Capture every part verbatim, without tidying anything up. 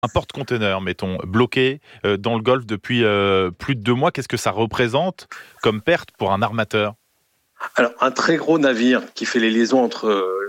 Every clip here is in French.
Un porte-container, mettons, bloqué euh, dans le Golfe depuis euh, plus de deux mois, qu'est-ce que ça représente comme perte pour un armateur ? Alors, un très gros navire qui fait les liaisons entre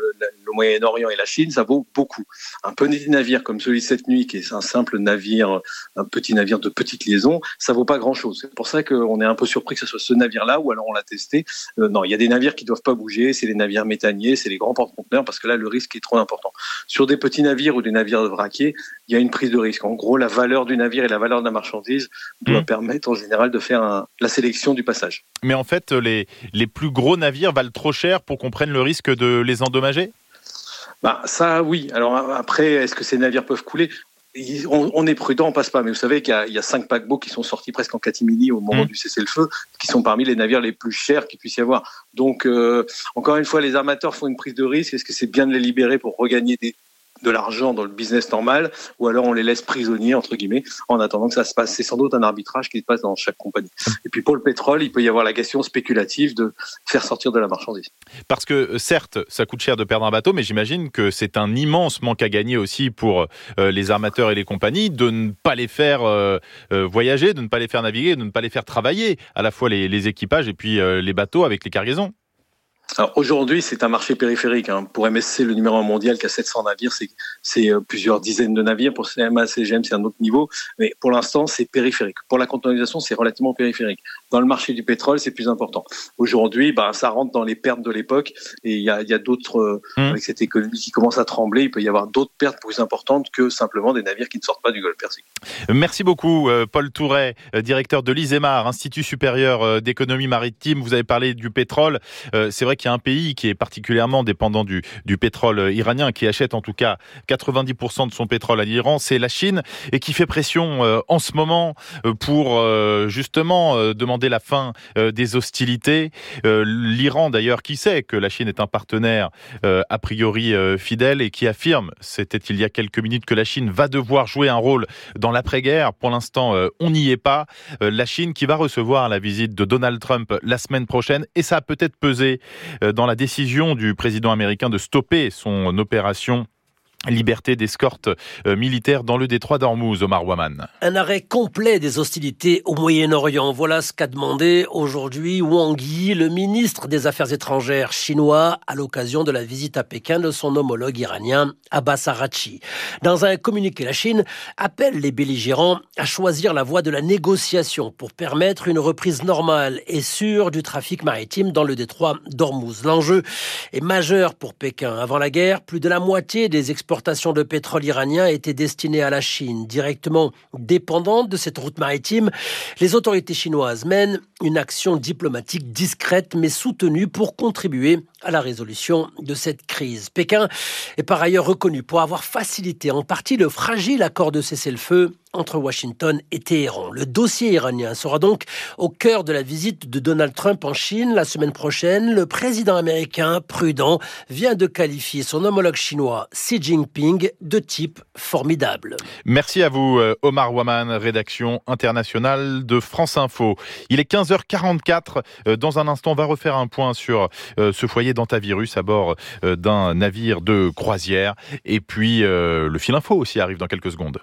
le Moyen-Orient et la Chine, ça vaut beaucoup. Un petit navire comme celui de cette nuit, qui est un simple navire, un petit navire de petite liaison, ça vaut pas grand-chose. C'est pour ça qu'on est un peu surpris que ce soit ce navire-là, ou alors on l'a testé. Euh, non, il y a des navires qui doivent pas bouger, c'est les navires méthaniers, c'est les grands porte-conteneurs, parce que là, le risque est trop important. Sur des petits navires ou des navires de vraquier, il y a une prise de risque. En gros, la valeur du navire et la valeur de la marchandise doit mmh. permettre en général de faire un, la sélection du passage. Mais en fait, les, les plus gros navires valent trop cher pour qu'on prenne le risque de les endommager ? Bah, ça, oui. Alors après, est-ce que ces navires peuvent couler ? on, on est prudent, on passe pas. Mais vous savez qu'il y a, il y a cinq paquebots qui sont sortis presque en catimini au moment mmh. du cessez-le-feu, qui sont parmi les navires les plus chers qu'il puisse y avoir. Donc, euh, encore une fois, les armateurs font une prise de risque. Est-ce que c'est bien de les libérer pour regagner des de l'argent dans le business normal, ou alors on les laisse prisonniers, entre guillemets, en attendant que ça se passe. C'est sans doute un arbitrage qui se passe dans chaque compagnie. Et puis pour le pétrole, il peut y avoir la question spéculative de faire sortir de la marchandise. Parce que certes, ça coûte cher de perdre un bateau, mais j'imagine que c'est un immense manque à gagner aussi pour euh, les armateurs et les compagnies de ne pas les faire euh, euh, voyager, de ne pas les faire naviguer, de ne pas les faire travailler, à la fois les, les équipages et puis euh, les bateaux avec les cargaisons. Alors aujourd'hui, c'est un marché périphérique. Hein. Pour M S C, le numéro un mondial qui a sept cents navires, c'est, c'est plusieurs dizaines de navires. Pour C M A, C G M, c'est un autre niveau. Mais pour l'instant, c'est périphérique. Pour la conteneurisation, c'est relativement périphérique. Dans le marché du pétrole, c'est plus important. Aujourd'hui, bah, ça rentre dans les pertes de l'époque. Et il y a, il y a d'autres, euh, mmh. avec cette économie qui commence à trembler, il peut y avoir d'autres pertes plus importantes que simplement des navires qui ne sortent pas du Golfe Persique. Merci beaucoup, Paul Touret, directeur de l'I S E M A R, Institut supérieur d'économie maritime. Vous avez parlé du pétrole. C'est vrai qu'il y a un pays qui est particulièrement dépendant du, du pétrole iranien, qui achète en tout cas quatre-vingt-dix pour cent de son pétrole à l'Iran, c'est la Chine, et qui fait pression euh, en ce moment euh, pour euh, justement euh, demander la fin euh, des hostilités. Euh, L'Iran d'ailleurs, qui sait que la Chine est un partenaire euh, a priori euh, fidèle, et qui affirme, c'était il y a quelques minutes, que la Chine va devoir jouer un rôle dans l'après-guerre. Pour l'instant, euh, on n'y est pas. Euh, la Chine qui va recevoir la visite de Donald Trump la semaine prochaine, et ça a peut-être pesé dans la décision du président américain de stopper son opération liberté d'escorte euh, militaire dans le détroit d'Ormuz, Omar Waman. Un arrêt complet des hostilités au Moyen-Orient. Voilà ce qu'a demandé aujourd'hui Wang Yi, le ministre des Affaires étrangères chinois, à l'occasion de la visite à Pékin de son homologue iranien, Abbas Araghchi. Dans un communiqué, la Chine appelle les belligérants à choisir la voie de la négociation pour permettre une reprise normale et sûre du trafic maritime dans le détroit d'Ormuz. L'enjeu est majeur pour Pékin. Avant la guerre, plus de la moitié des exportations L'exportation de pétrole iranien était destinée à la Chine, directement dépendante de cette route maritime. Les autorités chinoises mènent une action diplomatique discrète mais soutenue pour contribuer à la résolution de cette crise. Pékin est par ailleurs reconnu pour avoir facilité en partie le fragile accord de cessez-le-feu entre Washington et Téhéran. Le dossier iranien sera donc au cœur de la visite de Donald Trump en Chine la semaine prochaine. Le président américain, prudent, vient de qualifier son homologue chinois Xi Jinping de type formidable. Merci à vous, Omar Waman, rédaction internationale de France Info. Il est quinze heures quarante-quatre. Dans un instant, on va refaire un point sur ce foyer d'antivirus à bord d'un navire de croisière. Et puis, le fil info aussi arrive dans quelques secondes.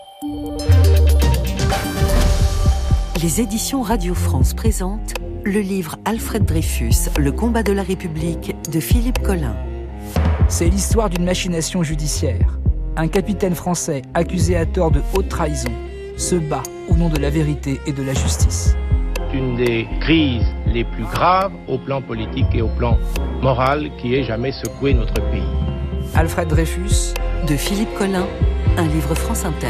Les éditions Radio France présentent le livre Alfred Dreyfus, Le combat de la République de Philippe Collin. C'est l'histoire d'une machination judiciaire. Un capitaine français accusé à tort de haute trahison se bat au nom de la vérité et de la justice. Une des crises les plus graves au plan politique et au plan moral qui ait jamais secoué notre pays. Alfred Dreyfus de Philippe Collin, un livre France Inter.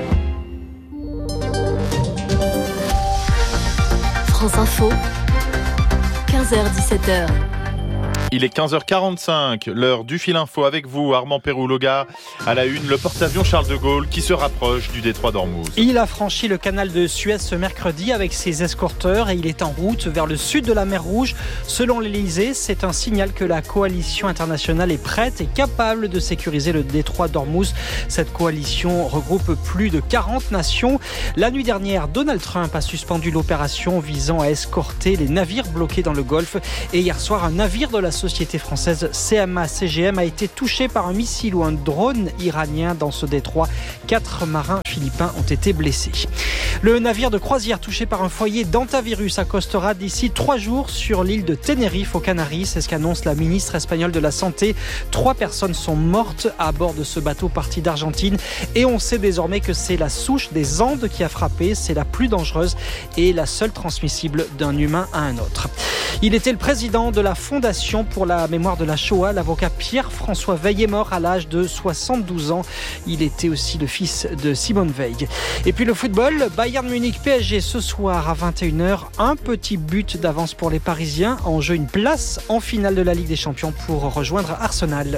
France Info, quinze heures dix-sept heures. Il est quinze heures quarante-cinq, l'heure du fil info avec vous, Armand Perroux-Loga. À la une, le porte-avions Charles de Gaulle qui se rapproche du détroit d'Ormuz. Il a franchi le canal de Suez ce mercredi avec ses escorteurs et il est en route vers le sud de la mer Rouge. Selon l'Élysée, c'est un signal que la coalition internationale est prête et capable de sécuriser le détroit d'Ormuz. Cette coalition regroupe plus de quarante nations. La nuit dernière, Donald Trump a suspendu l'opération visant à escorter les navires bloqués dans le Golfe. Et hier soir, un navire de la société française C M A C G M a été touchée par un missile ou un drone iranien dans ce détroit. Quatre marins philippins ont été blessés. Le navire de croisière touché par un foyer d'hantavirus accostera d'ici trois jours sur l'île de Tenerife aux Canaries. C'est ce qu'annonce la ministre espagnole de la Santé. Trois personnes sont mortes à bord de ce bateau parti d'Argentine et on sait désormais que c'est la souche des Andes qui a frappé. C'est la plus dangereuse et la seule transmissible d'un humain à un autre. Il était le président de la Fondation pour la mémoire de la Shoah. L'avocat Pierre-François Veil est mort à l'âge de soixante-douze ans. Il était aussi le fils de Simone Veil. Et puis le football, Bayern Munich P S G ce soir à vingt et une heures. Un petit but d'avance pour les Parisiens. En jeu une place en finale de la Ligue des Champions pour rejoindre Arsenal.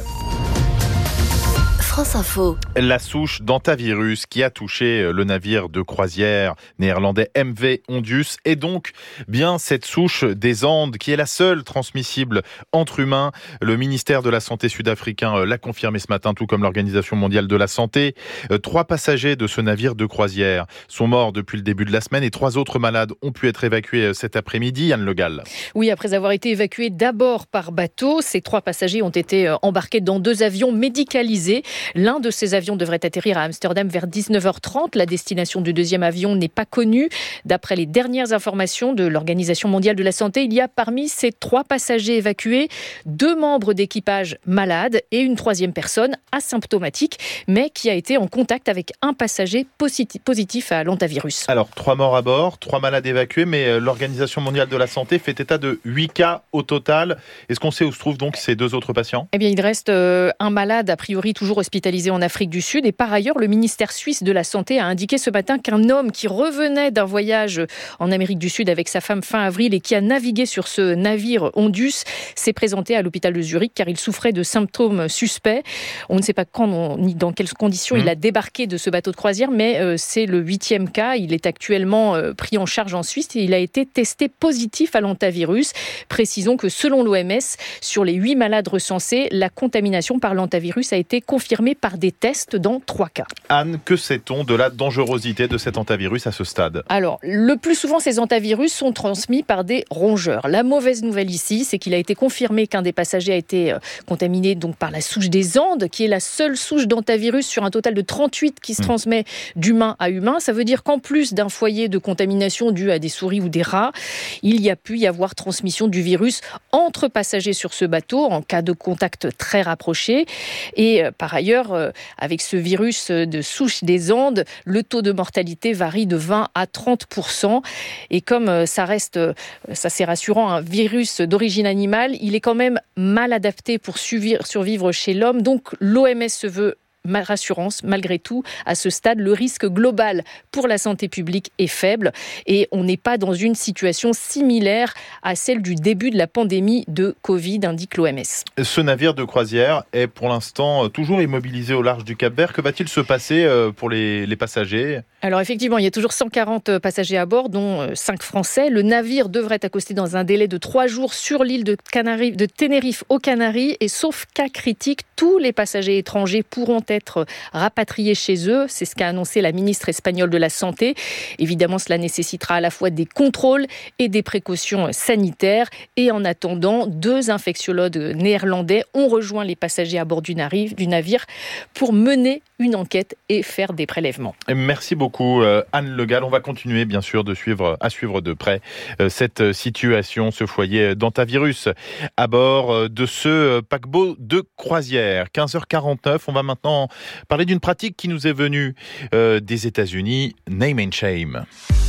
France Info. La souche d'hantavirus qui a touché le navire de croisière néerlandais M V Ondius est donc bien cette souche des Andes qui est la seule transmissible entre humains. Le ministère de la Santé sud-africain l'a confirmé ce matin, tout comme l'Organisation mondiale de la santé. Trois passagers de ce navire de croisière sont morts depuis le début de la semaine et trois autres malades ont pu être évacués cet après-midi. Anne Le Gall. Oui, après avoir été évacués d'abord par bateau, ces trois passagers ont été embarqués dans deux avions médicalisés. L'un de ces avions devrait atterrir à Amsterdam vers dix-neuf heures trente. La destination du deuxième avion n'est pas connue. D'après les dernières informations de l'Organisation mondiale de la santé, il y a parmi ces trois passagers évacués deux membres d'équipage malades et une troisième personne asymptomatique, mais qui a été en contact avec un passager positif à l'hantavirus. Alors, trois morts à bord, trois malades évacués, mais l'Organisation mondiale de la santé fait état de huit cas au total. Est-ce qu'on sait où se trouvent donc ces deux autres patients ? Eh bien, il reste euh, un malade, a priori toujours hospitalisé en Afrique du Sud. Et par ailleurs, le ministère suisse de la Santé a indiqué ce matin qu'un homme qui revenait d'un voyage en Amérique du Sud avec sa femme fin avril et qui a navigué sur ce navire Ondius s'est présenté à l'hôpital de Zurich car il souffrait de symptômes suspects. On ne sait pas quand ni dans quelles conditions mmh. il a débarqué de ce bateau de croisière, mais euh, c'est le huitième cas. Il est actuellement euh, pris en charge en Suisse et il a été testé positif à l'hantavirus. Précisons que selon l'O M S, sur les huit malades recensés, la contamination par l'hantavirus a été confirmée par des tests dans trois cas. Anne, que sait-on de la dangerosité de cet hantavirus à ce stade ? Alors, le plus souvent, ces hantavirus sont transmis par des rongeurs. La mauvaise nouvelle ici, c'est qu'il a été confirmé qu'un des passagers a été contaminé donc par la souche des Andes, qui est la seule souche d'hantavirus sur un total de trente-huit qui se transmet d'humain à humain. Ça veut dire qu'en plus d'un foyer de contamination dû à des souris ou des rats, il y a pu y avoir transmission du virus entre passagers sur ce bateau en cas de contact très rapproché. Et euh, par ailleurs, euh, avec ce virus de souche des Andes, le taux de mortalité varie de vingt à trente pour cent. Et comme euh, ça reste, euh, ça c'est rassurant, un virus d'origine animale, il est quand même mal adapté pour survivre chez l'homme. Donc l'O M S se veut rassurance, malgré tout, à ce stade, le risque global pour la santé publique est faible et on n'est pas dans une situation similaire à celle du début de la pandémie de Covid, indique l'O M S. Ce navire de croisière est pour l'instant toujours immobilisé au large du Cap-Vert. Que va-t-il se passer pour les, les passagers ? Alors effectivement, il y a toujours cent quarante passagers à bord, dont cinq Français. Le navire devrait accoster dans un délai de trois jours sur l'île de, Canaries, de Tenerife aux Canaries et sauf cas critique, tous les passagers étrangers pourront être être rapatriés chez eux. C'est ce qu'a annoncé la ministre espagnole de la Santé. Évidemment, cela nécessitera à la fois des contrôles et des précautions sanitaires. Et en attendant, deux infectiologues néerlandais ont rejoint les passagers à bord du navire pour mener une enquête et faire des prélèvements. Merci beaucoup Anne Le Gall. On va continuer bien sûr de suivre, à suivre de près cette situation, ce foyer d'hantavirus à bord de ce paquebot de croisière. quinze heures quarante-neuf, on va maintenant parler d'une pratique qui nous est venue euh, des États-Unis, name and shame.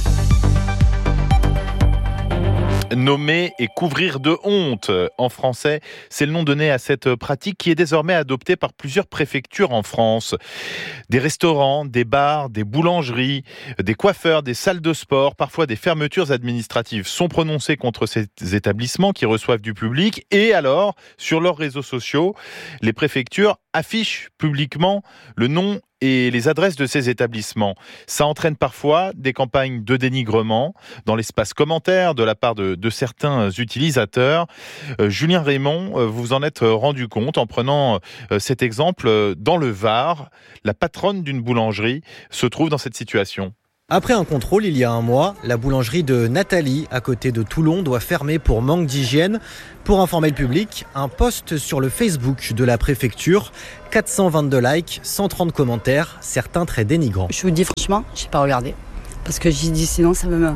Nommer et couvrir de honte en français, c'est le nom donné à cette pratique qui est désormais adoptée par plusieurs préfectures en France. Des restaurants, des bars, des boulangeries, des coiffeurs, des salles de sport, parfois des fermetures administratives sont prononcées contre ces établissements qui reçoivent du public. Et alors, sur leurs réseaux sociaux, les préfectures affichent publiquement le nom et les adresses de ces établissements. Ça entraîne parfois des campagnes de dénigrement dans l'espace commentaire de la part de, de certains utilisateurs. Euh, Julien Raymond, euh, vous vous en êtes rendu compte en prenant euh, cet exemple. Dans le Var, la patronne d'une boulangerie se trouve dans cette situation. Après un contrôle il y a un mois, la boulangerie de Nathalie, à côté de Toulon, doit fermer pour manque d'hygiène. Pour informer le public, un post sur le Facebook de la préfecture, quatre cent vingt-deux likes, cent trente commentaires, certains très dénigrants. Je vous dis franchement, je n'ai pas regardé. Parce que j'ai dit sinon ça me...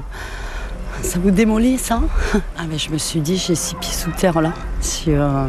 Ça vous démolit ça. Ah mais je me suis dit, j'ai six pieds sous terre là. Si, euh...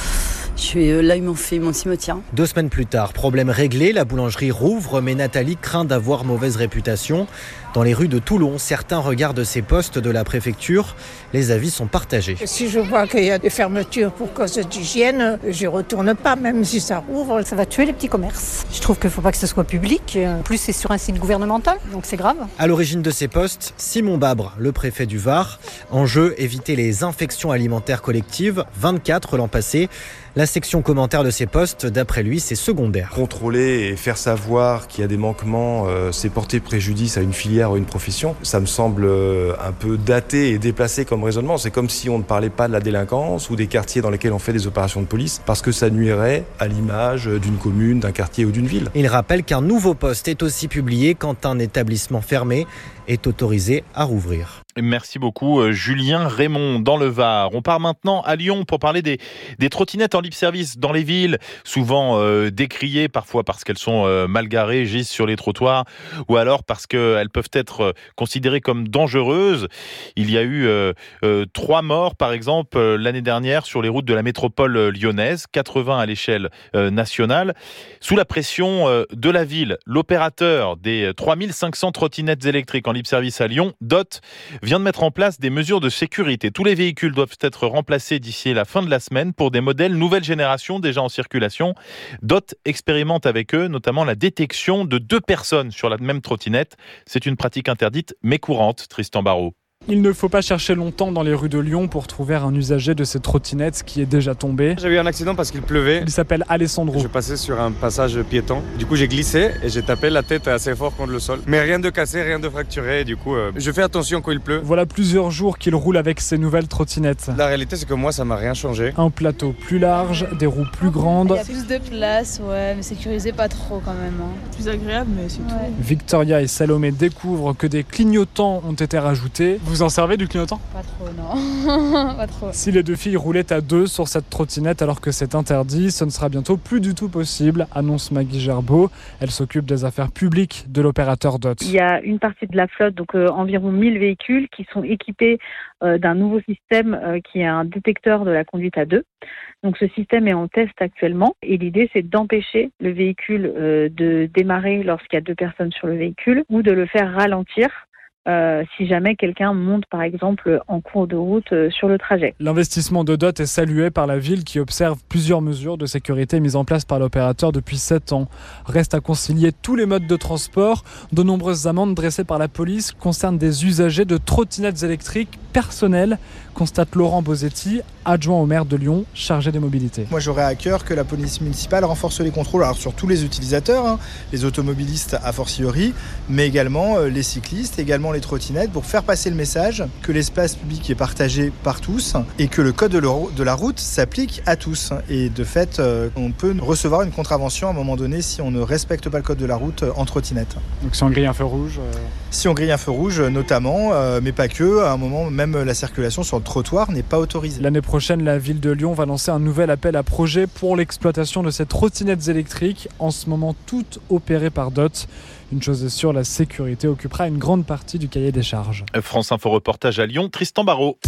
Je suis, là, ils m'ont fait mon cimetière. Deux semaines plus tard, problème réglé, la boulangerie rouvre, mais Nathalie craint d'avoir mauvaise réputation. Dans les rues de Toulon, certains regardent ces postes de la préfecture. Les avis sont partagés. Si je vois qu'il y a des fermetures pour cause d'hygiène, je ne retourne pas, même si ça rouvre. Ça va tuer les petits commerces. Je trouve qu'il ne faut pas que ce soit public. En plus, c'est sur un site gouvernemental, donc c'est grave. À l'origine de ces postes, Simon Babre, le préfet du Var. Enjeu, éviter les infections alimentaires collectives, vingt-quatre l'an passé. La section commentaire de ces postes, d'après lui, c'est secondaire. Contrôler et faire savoir qu'il y a des manquements, euh, c'est porter préjudice à une filière ou une profession. Ça me semble euh, un peu daté et déplacé comme raisonnement. C'est comme si on ne parlait pas de la délinquance ou des quartiers dans lesquels on fait des opérations de police, parce que ça nuirait à l'image d'une commune, d'un quartier ou d'une ville. Il rappelle qu'un nouveau poste est aussi publié quand un établissement fermé est autorisé à rouvrir. Merci beaucoup Julien Raymond dans le Var. On part maintenant à Lyon pour parler des, des trottinettes en libre service dans les villes, souvent euh, décriées parfois parce qu'elles sont euh, mal garées, gisent sur les trottoirs ou alors parce qu'elles peuvent être considérées comme dangereuses. Il y a eu euh, euh, trois morts par exemple euh, l'année dernière sur les routes de la métropole lyonnaise, quatre-vingts à l'échelle euh, nationale. Sous la pression euh, de la ville, l'opérateur des trois mille cinq cents trottinettes électriques en libre service à Lyon, D O T, vient de mettre en place des mesures de sécurité. Tous les véhicules doivent être remplacés d'ici la fin de la semaine pour des modèles nouvelle génération déjà en circulation. D O T expérimente avec eux notamment la détection de deux personnes sur la même trottinette. C'est une pratique interdite mais courante, Tristan Barraud. Il ne faut pas chercher longtemps dans les rues de Lyon pour trouver un usager de cette trottinette qui est déjà tombé. J'ai eu un accident parce qu'il pleuvait. Il s'appelle Alessandro. Je passais sur un passage piéton. Du coup, j'ai glissé et j'ai tapé la tête assez fort contre le sol. Mais rien de cassé, rien de fracturé. Du coup, euh, je fais attention quand il pleut. Voilà plusieurs jours qu'il roule avec ses nouvelles trottinettes. La réalité, c'est que moi, ça m'a rien changé. Un plateau plus large, des roues plus grandes. Il y a plus de place, ouais, mais sécurisé pas trop quand même. Hein. Plus agréable, mais c'est ouais. tout. Victoria et Salomé découvrent que des clignotants ont été rajoutés. Vous en servez du clignotant ? Pas trop, non. Pas trop. Si les deux filles roulaient à deux sur cette trottinette alors que c'est interdit, ce ne sera bientôt plus du tout possible, annonce Maggie Gerbeau. Elle s'occupe des affaires publiques de l'opérateur D O T. Il y a une partie de la flotte, donc euh, environ mille véhicules, qui sont équipés euh, d'un nouveau système euh, qui est un détecteur de la conduite à deux. Donc ce système est en test actuellement et l'idée c'est d'empêcher le véhicule euh, de démarrer lorsqu'il y a deux personnes sur le véhicule ou de le faire ralentir. Euh, si jamais quelqu'un monte par exemple en cours de route euh, sur le trajet. L'investissement de D O T est salué par la ville qui observe plusieurs mesures de sécurité mises en place par l'opérateur depuis sept ans. Reste à concilier tous les modes de transport. De nombreuses amendes dressées par la police concernent des usagers de trottinettes électriques personnelles, constate Laurent Bosetti, adjoint au maire de Lyon, chargé des mobilités. Moi j'aurais à cœur que la police municipale renforce les contrôles alors, sur tous les utilisateurs, hein, les automobilistes a fortiori, mais également euh, les cyclistes, également les trottinettes, pour faire passer le message que l'espace public est partagé par tous et que le code de la route s'applique à tous. Et de fait, euh, on peut recevoir une contravention à un moment donné si on ne respecte pas le code de la route en trottinette. Donc si on grille un feu rouge euh... Si on grille un feu rouge notamment, euh, mais pas que, à un moment même la circulation sur le trottoir n'est pas autorisée. L'année prochaine, la ville de Lyon va lancer un nouvel appel à projet pour l'exploitation de ces trottinettes électriques, en ce moment toutes opérées par D O T. Une chose est sûre, la sécurité occupera une grande partie du cahier des charges. France Info reportage à Lyon, Tristan Barraud.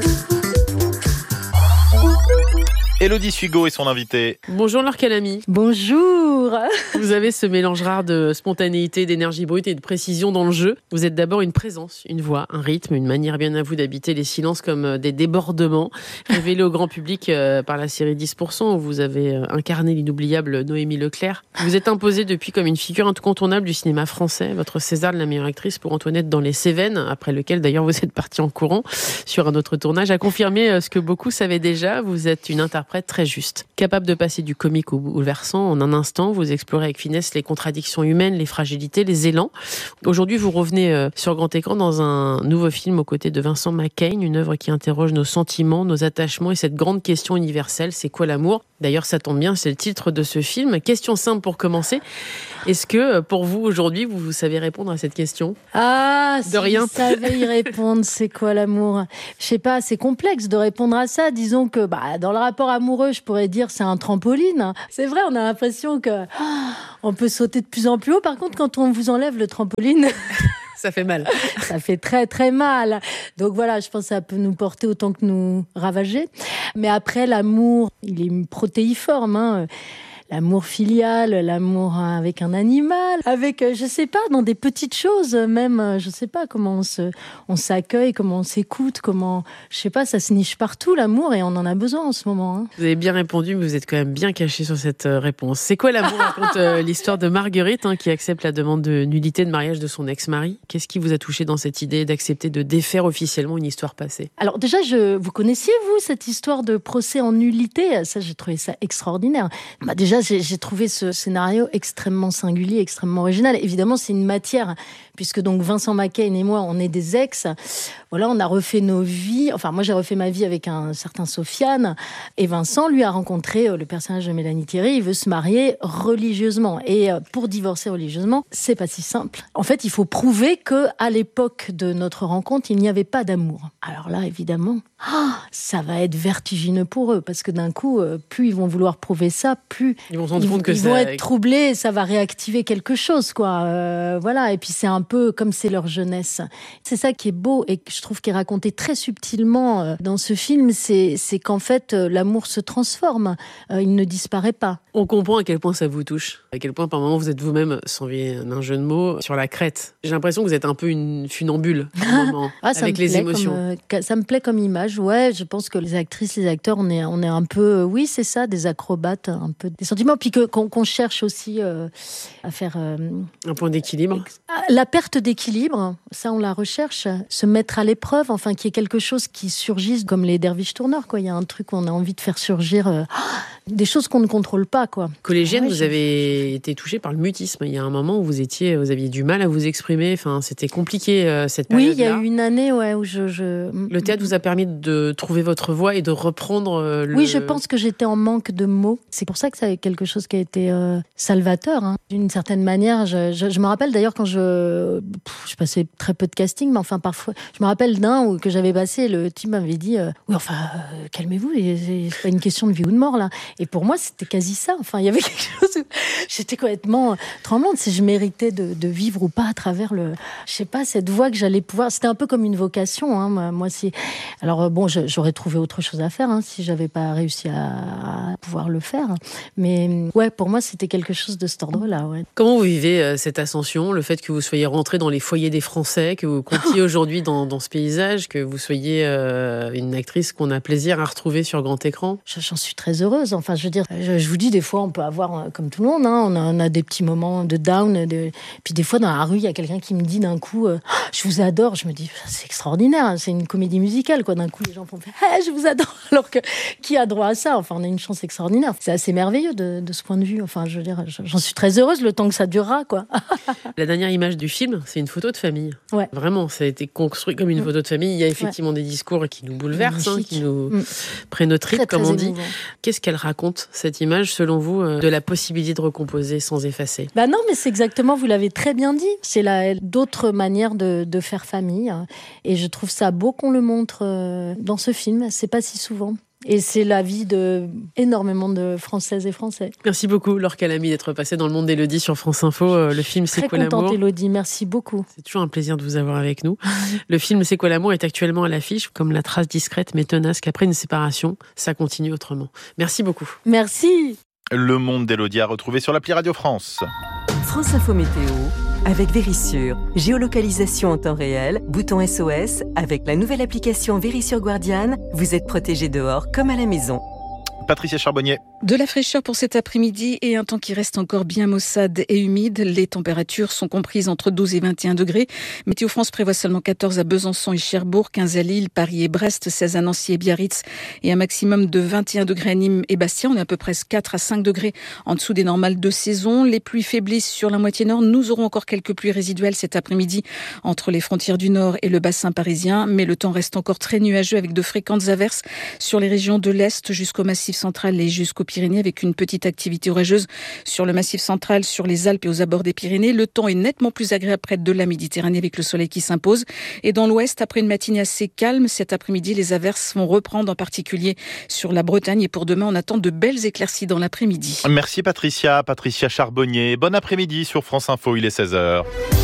Élodie Sugo est son invitée. Bonjour Laure Calamy. Bonjour. Vous avez ce mélange rare de spontanéité, d'énergie brute et de précision dans le jeu. Vous êtes d'abord une présence, une voix, un rythme, une manière bien à vous d'habiter les silences comme des débordements, révélés au grand public par la série dix pour cent où vous avez incarné l'inoubliable Noémie Leclerc. Vous êtes imposée depuis comme une figure incontournable du cinéma français. Votre César de la meilleure actrice pour Antoinette dans les Cévennes, après lequel d'ailleurs vous êtes partie en courant sur un autre tournage, a confirmé ce que beaucoup savaient déjà. Vous êtes une interprète interprète très juste. Capable de passer du comique au bouleversant en un instant, vous explorez avec finesse les contradictions humaines, les fragilités, les élans. Aujourd'hui, vous revenez sur grand écran dans un nouveau film aux côtés de Vincent McCain, une œuvre qui interroge nos sentiments, nos attachements et cette grande question universelle, c'est quoi l'amour ? D'ailleurs, ça tombe bien, c'est le titre de ce film. Question simple pour commencer. Est-ce que, pour vous, aujourd'hui, vous, vous savez répondre à cette question ? Ah, de rien. Si je savais y répondre, c'est quoi l'amour ? Je sais pas, c'est complexe de répondre à ça. Disons que bah, dans le rapport amoureux, je pourrais dire c'est un trampoline. C'est vrai, on a l'impression que oh, on peut sauter de plus en plus haut. Par contre, quand on vous enlève le trampoline... Ça fait mal. Ça fait très, très mal. Donc voilà, je pense que ça peut nous porter autant que nous ravager. Mais après, l'amour, il est protéiforme, hein. L'amour filial, l'amour avec un animal, avec, je sais pas, dans des petites choses, même, je sais pas, comment on se, on s'accueille, comment on s'écoute, comment, je sais pas, ça se niche partout, l'amour, et on en a besoin en ce moment. Hein. Vous avez bien répondu, mais vous êtes quand même bien caché sur cette réponse. C'est quoi l'amour ? Raconte euh, l'histoire de Marguerite, hein, qui accepte la demande de nullité de mariage de son ex-mari. Qu'est-ce qui vous a touché dans cette idée d'accepter de défaire officiellement une histoire passée ? Alors déjà, je, vous connaissiez, vous, cette histoire de procès en nullité ? Ça, j'ai trouvé ça extraordinaire. Bah, déjà, J'ai, j'ai trouvé ce scénario extrêmement singulier, extrêmement original. Évidemment, c'est une matière, puisque donc Vincent McCain et moi, on est des ex. Voilà, on a refait nos vies. Enfin, moi, j'ai refait ma vie avec un certain Sofiane. Et Vincent, lui, a rencontré le personnage de Mélanie Thierry. Il veut se marier religieusement. Et pour divorcer religieusement, c'est pas si simple. En fait, il faut prouver que à l'époque de notre rencontre, il n'y avait pas d'amour. Alors là, évidemment, oh, ça va être vertigineux pour eux, parce que d'un coup, plus ils vont vouloir prouver ça, plus ils vont, ils, compte que ils vont être troublés, ça va réactiver quelque chose, quoi. Euh, voilà. Et puis c'est un peu comme c'est leur jeunesse. C'est ça qui est beau et que je trouve qui est raconté très subtilement dans ce film, c'est, c'est qu'en fait l'amour se transforme, euh, il ne disparaît pas. On comprend à quel point ça vous touche, à quel point par moment vous êtes vous-même, sans envier d'un jeu de mots, sur la crête. J'ai l'impression que vous êtes un peu une funambule à moment, ah, avec les émotions. Comme, euh, ça me plaît comme image, ouais. Je pense que les actrices, les acteurs, on est, on est un peu, oui, c'est ça, des acrobates, un peu des sentiments, puis que, qu'on, qu'on cherche aussi euh, à faire euh, un point d'équilibre. La perte d'équilibre, ça on la recherche, se mettre à l'épreuve, enfin qu'il y ait quelque chose qui surgisse comme les derviches tourneurs, quoi. Il y a un truc qu'on a envie de faire surgir, euh, des choses qu'on ne contrôle pas, quoi. Collégienne, ouais, vous je... avez été touchée par le mutisme. Il y a un moment où vous étiez, vous aviez du mal à vous exprimer. Enfin, c'était compliqué euh, cette période-là. Oui, il y a eu une année, ouais, où je, je. Le théâtre vous a permis de trouver votre voix et de reprendre. Euh, le... Oui, je pense que j'étais en manque de mots. C'est pour ça que ça a quelque chose qui a été euh, salvateur, hein. D'une certaine manière. Je, je, je me rappelle d'ailleurs quand je, pff, je passais très peu de casting, mais enfin parfois, je me rappelle d'un où que j'avais passé. Le type m'avait dit, euh, oui, enfin, euh, calmez-vous, c'est pas une question de vie ou de mort là. Et pour moi, c'était quasi ça. Enfin, il y avait quelque chose où j'étais complètement tremblante si je méritais de, de vivre ou pas à travers le, je sais pas, cette voie que j'allais pouvoir. C'était un peu comme une vocation, hein, moi, si. Alors bon, je, j'aurais trouvé autre chose à faire, hein, si j'avais pas réussi à, à pouvoir le faire. Mais ouais, pour moi, c'était quelque chose de cet ordre-là. Ouais. Comment vous vivez euh, cette ascension, le fait que vous soyez rentré dans les foyers des Français, que vous comptiez aujourd'hui dans, dans ce paysage, que vous soyez euh, une actrice qu'on a plaisir à retrouver sur grand écran? J'en suis très heureuse. Enfin, je veux dire, je, je vous dis, des fois, on peut avoir, comme tout le monde, hein, on, a, on a des petits moments de down. De... Puis des fois, dans la rue, il y a quelqu'un qui me dit d'un coup, euh, « Je vous adore ». Je me dis, c'est extraordinaire, c'est une comédie musicale, quoi. D'un coup, les gens font « hey, je vous adore ». Alors que qui a droit à ça? Enfin, on a une chance extraordinaire. C'est assez merveilleux de, de ce point de vue. Enfin, je veux dire, j'en suis très heureuse le temps que ça durera, quoi. La dernière image du film, c'est une photo de famille. Ouais. Vraiment, ça a été construit comme une mmh. photo de famille. Il y a effectivement ouais. des discours qui nous bouleversent, hein, qui nous mmh. prennent notre rythme, comme on dit. Émouvant. Qu'est-ce qu'elle raconte, cette image, selon vous, euh, de la possibilité de recomposer sans effacer? Bah non, mais c'est exactement, vous l'avez très bien dit. C'est la, d'autres manières de, de faire famille. Et je trouve ça beau qu'on le montre euh, dans ce film. C'est pas si souvent. Et c'est la vie de énormément de Françaises et Français. Merci beaucoup, Laure Calamy, d'être passée dans le monde d'Élodie sur France Info. Le film C'est quoi l'amour ? Très contente, Élodie, merci beaucoup. C'est toujours un plaisir de vous avoir avec nous. Le film C'est quoi l'amour est actuellement à l'affiche, comme la trace discrète mais tenace qu'après une séparation, ça continue autrement. Merci beaucoup. Merci. Le monde d'Élodie à retrouver sur l'appli Radio France. France Info Météo avec Vérissure. Géolocalisation en temps réel, bouton S O S. Avec la nouvelle application Vérissure Guardian, vous êtes protégé dehors comme à la maison. Patricia Charbonnier. De la fraîcheur pour cet après-midi et un temps qui reste encore bien maussade et humide. Les températures sont comprises entre douze et vingt et un degrés. Météo France prévoit seulement quatorze à Besançon et Cherbourg, quinze à Lille, Paris et Brest, seize à Nancy et Biarritz et un maximum de vingt et un degrés à Nîmes et Bastia. On est à peu près quatre à cinq degrés en dessous des normales de saison. Les pluies faiblissent sur la moitié nord. Nous aurons encore quelques pluies résiduelles cet après-midi entre les frontières du nord et le bassin parisien. Mais le temps reste encore très nuageux avec de fréquentes averses sur les régions de l'Est jusqu'au Massif central et jusqu'au Pyrénées, avec une petite activité orageuse sur le Massif central, sur les Alpes et aux abords des Pyrénées. Le temps est nettement plus agréable près de la Méditerranée avec le soleil qui s'impose. Et dans l'ouest, après une matinée assez calme, cet après-midi, les averses vont reprendre, en particulier sur la Bretagne. Et pour demain, on attend de belles éclaircies dans l'après-midi. Merci Patricia, Patricia Charbonnier. Bon après-midi sur France Info, il est seize heures.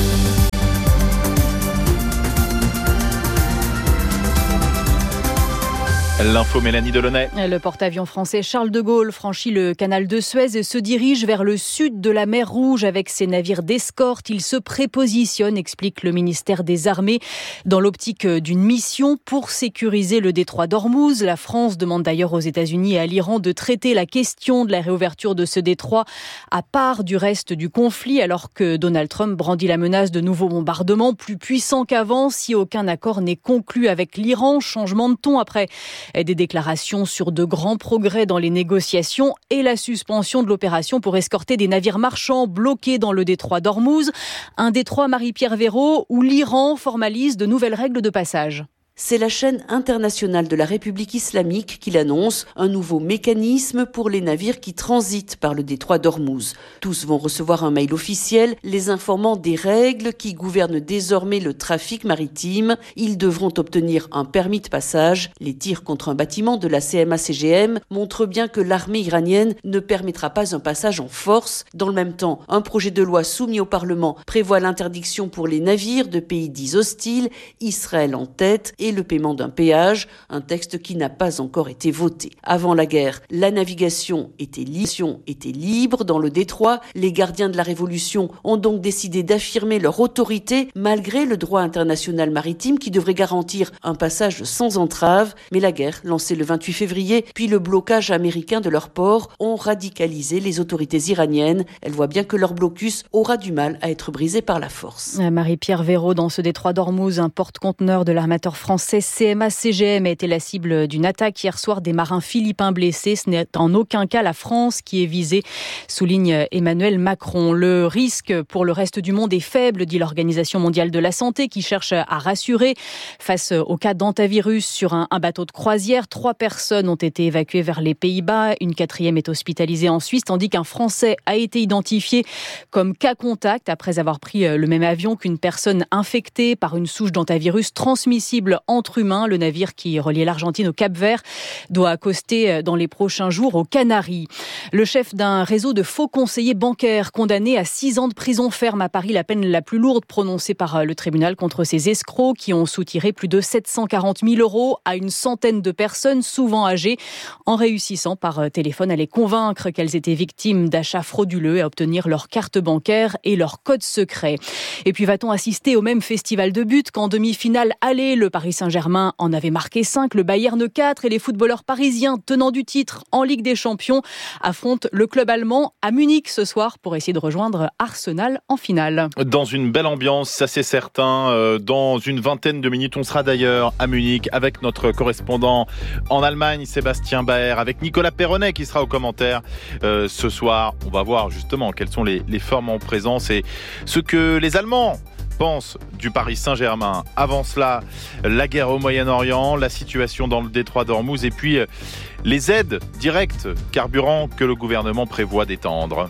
L'info, Mélanie Delaunay. Le porte-avions français Charles de Gaulle franchit le canal de Suez et se dirige vers le sud de la mer Rouge avec ses navires d'escorte. Il se prépositionne, explique le ministère des Armées, dans l'optique d'une mission pour sécuriser le détroit d'Ormuz. La France demande d'ailleurs aux États-Unis et à l'Iran de traiter la question de la réouverture de ce détroit à part du reste du conflit, alors que Donald Trump brandit la menace de nouveaux bombardements plus puissants qu'avant si aucun accord n'est conclu avec l'Iran. Changement de ton après des déclarations sur de grands progrès dans les négociations et la suspension de l'opération pour escorter des navires marchands bloqués dans le détroit d'Ormuz. Un détroit, Marie-Pierre Véraud, où l'Iran formalise de nouvelles règles de passage. C'est la chaîne internationale de la République islamique qui l'annonce, un nouveau mécanisme pour les navires qui transitent par le détroit d'Ormuz. Tous vont recevoir un mail officiel les informant des règles qui gouvernent désormais le trafic maritime. Ils devront obtenir un permis de passage. Les tirs contre un bâtiment de la C M A C G M montrent bien que l'armée iranienne ne permettra pas un passage en force. Dans le même temps, un projet de loi soumis au Parlement prévoit l'interdiction pour les navires de pays dits hostiles, Israël en tête, et le paiement d'un péage, un texte qui n'a pas encore été voté. Avant la guerre, la navigation était, li- était libre dans le détroit. Les gardiens de la Révolution ont donc décidé d'affirmer leur autorité malgré le droit international maritime qui devrait garantir un passage sans entrave. Mais la guerre, lancée le vingt-huit février, puis le blocage américain de leur port, ont radicalisé les autorités iraniennes. Elles voient bien que leur blocus aura du mal à être brisé par la force. Marie-Pierre Véraud, dans ce détroit d'Ormuz, un porte-conteneur de l'armateur français C M A C G M a été la cible d'une attaque hier soir, des marins philippins blessés. Ce n'est en aucun cas la France qui est visée, souligne Emmanuel Macron. Le risque pour le reste du monde est faible, dit l'Organisation mondiale de la santé, qui cherche à rassurer. Face au cas d'hantavirus sur un, un bateau de croisière, trois personnes ont été évacuées vers les Pays-Bas. Une quatrième est hospitalisée en Suisse, tandis qu'un Français a été identifié comme cas contact après avoir pris le même avion qu'une personne infectée par une souche d'hantavirus transmissible entre humains. Le navire qui reliait l'Argentine au Cap-Vert doit accoster dans les prochains jours aux Canaries. Le chef d'un réseau de faux conseillers bancaires condamné à six ans de prison ferme à Paris, la peine la plus lourde prononcée par le tribunal contre ces escrocs qui ont soutiré plus de sept cent quarante mille euros à une centaine de personnes, souvent âgées, en réussissant par téléphone à les convaincre qu'elles étaient victimes d'achats frauduleux et à obtenir leur carte bancaire et leur code secret. Et puis va-t-on assister au même festival de buts qu'en demi-finale aller? Le Paris Saint-Germain en avait marqué cinq, le Bayern quatre et les footballeurs parisiens tenants du titre en Ligue des Champions affrontent le club allemand à Munich ce soir pour essayer de rejoindre Arsenal en finale. Dans une belle ambiance, ça c'est certain. Dans une vingtaine de minutes, on sera d'ailleurs à Munich avec notre correspondant en Allemagne, Sébastien Baer, avec Nicolas Perronnet qui sera au commentaire euh, ce soir. On va voir justement quelles sont les, les formes en présence et ce que les Allemands pense du Paris Saint-Germain. Avant cela, la guerre au Moyen-Orient, la situation dans le détroit d'Ormuz et puis les aides directes carburant que le gouvernement prévoit d'étendre.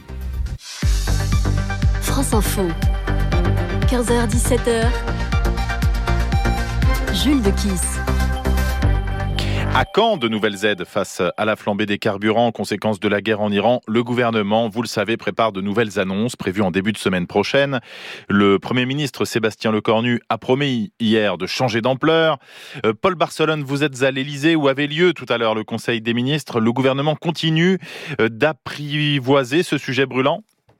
France Info, quinze heures dix-sept heures, Jules de Kiss. À quand de nouvelles aides face à la flambée des carburants, conséquence de la guerre en Iran? Le gouvernement, vous le savez, prépare de nouvelles annonces prévues en début de semaine prochaine. Le Premier ministre Sébastien Lecornu a promis hier de changer d'ampleur. Euh, Paul Barcelone, vous êtes à l'Élysée où avait lieu tout à l'heure le Conseil des ministres. Le gouvernement continue euh, d'apprivoiser ce sujet brûlant?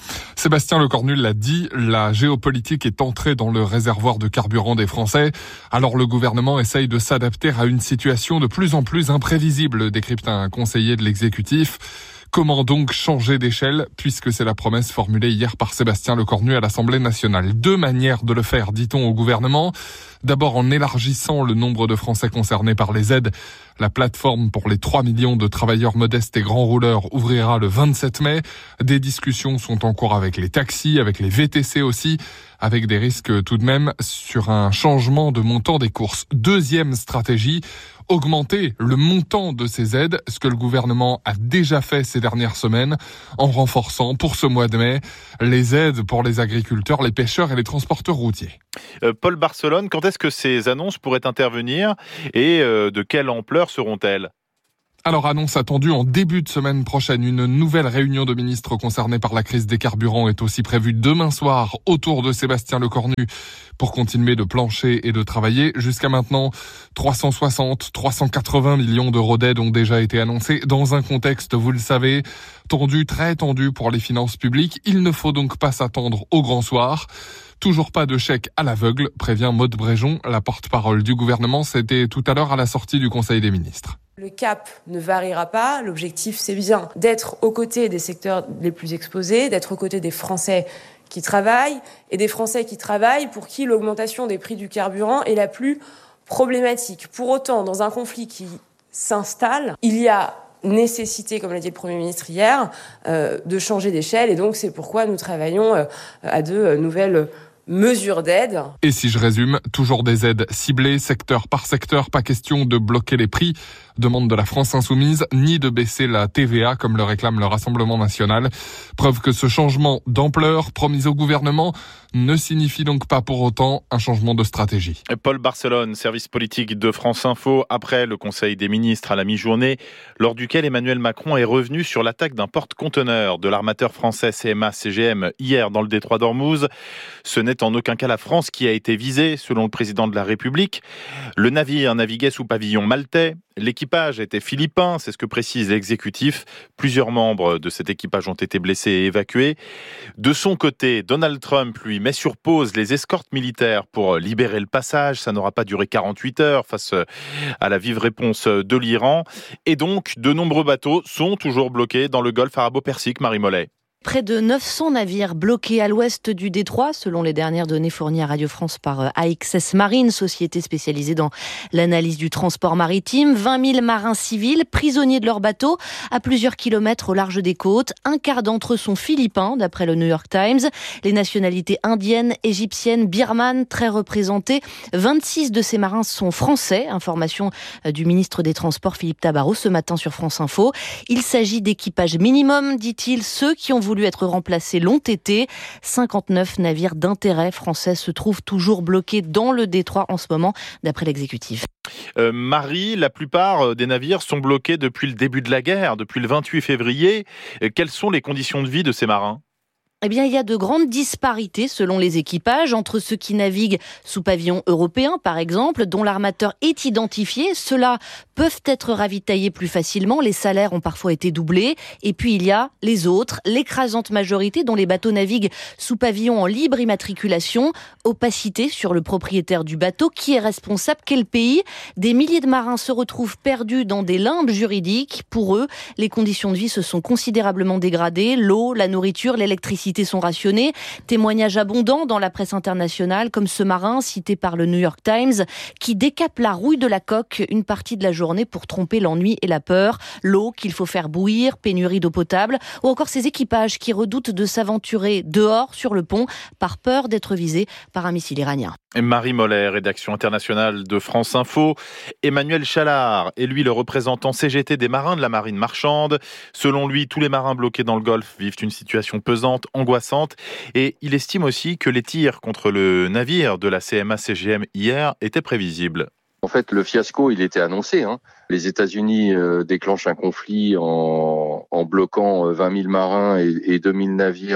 Sébastien Lecornu l'a dit, la géopolitique est entrée dans le réservoir de carburant des Français. Alors le gouvernement essaye de s'adapter à une situation de plus en plus imprévisible, décrypte un conseiller de l'exécutif. Comment donc changer d'échelle, puisque c'est la promesse formulée hier par Sébastien Lecornu à l'Assemblée nationale. Deux manières de le faire, dit-on au gouvernement. D'abord en élargissant le nombre de Français concernés par les aides. La plateforme pour les trois millions de travailleurs modestes et grands rouleurs ouvrira le vingt-sept mai. Des discussions sont en cours avec les taxis, avec les V T C aussi, avec des risques tout de même sur un changement de montant des courses. Deuxième stratégie, augmenter le montant de ces aides, ce que le gouvernement a déjà fait ces dernières semaines, en renforçant pour ce mois de mai les aides pour les agriculteurs, les pêcheurs et les transporteurs routiers. Euh, Paul Barcelone, quand est-ce que ces annonces pourraient intervenir et euh, de quelle ampleur seront-elles ? Alors, annonce attendue en début de semaine prochaine. Une nouvelle réunion de ministres concernés par la crise des carburants est aussi prévue demain soir autour de Sébastien Lecornu pour continuer de plancher et de travailler. Jusqu'à maintenant, trois cent soixante, trois cent quatre-vingts millions d'euros d'aide ont déjà été annoncés dans un contexte, vous le savez, tendu, très tendu pour les finances publiques. Il ne faut donc pas s'attendre au grand soir. Toujours pas de chèque à l'aveugle, prévient Maude Bréjon, la porte-parole du gouvernement. C'était tout à l'heure à la sortie du Conseil des ministres. Le cap ne variera pas. L'objectif, c'est bien d'être aux côtés des secteurs les plus exposés, d'être aux côtés des Français qui travaillent et des Français qui travaillent pour qui l'augmentation des prix du carburant est la plus problématique. Pour autant, dans un conflit qui s'installe, il y a nécessité, comme l'a dit le Premier ministre hier, euh, de changer d'échelle. Et donc, c'est pourquoi nous travaillons euh, à de euh, nouvelles mesures d'aide. Et si je résume, toujours des aides ciblées, secteur par secteur, pas question de bloquer les prix, demande de la France Insoumise, ni de baisser la T V A comme le réclame le Rassemblement national. Preuve que ce changement d'ampleur promis au gouvernement ne signifie donc pas pour autant un changement de stratégie. Paul Barcelone, service politique de France Info, après le Conseil des ministres à la mi-journée, lors duquel Emmanuel Macron est revenu sur l'attaque d'un porte-conteneur de l'armateur français C M A C G M hier dans le détroit d'Ormuz. Ce n'est en aucun cas la France qui a été visée, selon le président de la République. Le navire naviguait sous pavillon maltais. L'équipage était philippin, c'est ce que précise l'exécutif. Plusieurs membres de cet équipage ont été blessés et évacués. De son côté, Donald Trump, lui, met sur pause les escortes militaires pour libérer le passage. Ça n'aura pas duré quarante-huit heures face à la vive réponse de l'Iran. Et donc, de nombreux bateaux sont toujours bloqués dans le golfe arabo-persique, Marie Mollet. Près de neuf cents navires bloqués à l'ouest du détroit, selon les dernières données fournies à Radio France par A X S Marine, société spécialisée dans l'analyse du transport maritime. vingt mille marins civils, prisonniers de leurs bateaux, à plusieurs kilomètres au large des côtes. Un quart d'entre eux sont philippins, d'après le New York Times. Les nationalités indiennes, égyptiennes, birmanes, très représentées. vingt-six de ces marins sont français. Information du ministre des Transports, Philippe Tabarot, ce matin sur France Info. Il s'agit d'équipage minimum, dit-il. Ceux qui ont voulu voulu être remplacés l'ont été. cinquante-neuf navires d'intérêt français se trouvent toujours bloqués dans le détroit en ce moment, d'après l'exécutif. Euh, Marie, la plupart des navires sont bloqués depuis le début de la guerre, depuis le vingt-huit février. Quelles sont les conditions de vie de ces marins ? Eh bien, il y a de grandes disparités selon les équipages entre ceux qui naviguent sous pavillon européen, par exemple, dont l'armateur est identifié. Ceux-là peuvent être ravitaillés plus facilement. Les salaires ont parfois été doublés. Et puis, il y a les autres, l'écrasante majorité dont les bateaux naviguent sous pavillon en libre immatriculation. Opacité sur le propriétaire du bateau. Qui est responsable ? Quel pays ? Des milliers de marins se retrouvent perdus dans des limbes juridiques. Pour eux, les conditions de vie se sont considérablement dégradées. L'eau, la nourriture, l'électricité sont rationnés. Témoignages abondants dans la presse internationale, comme ce marin cité par le New York Times, qui décape la rouille de la coque une partie de la journée pour tromper l'ennui et la peur. L'eau qu'il faut faire bouillir, pénurie d'eau potable, ou encore ces équipages qui redoutent de s'aventurer dehors sur le pont par peur d'être visés par un missile iranien. Marie Mollet, rédaction internationale de France Info. Emmanuel Chalard est lui le représentant C G T des marins de la marine marchande. Selon lui, tous les marins bloqués dans le Golfe vivent une situation pesante, angoissante, et il estime aussi que les tirs contre le navire de la C M A C G M hier étaient prévisibles. En fait, le fiasco, il était annoncé. Hein. Les États-Unis euh, déclenchent un conflit en, en bloquant vingt mille marins et, et deux mille navires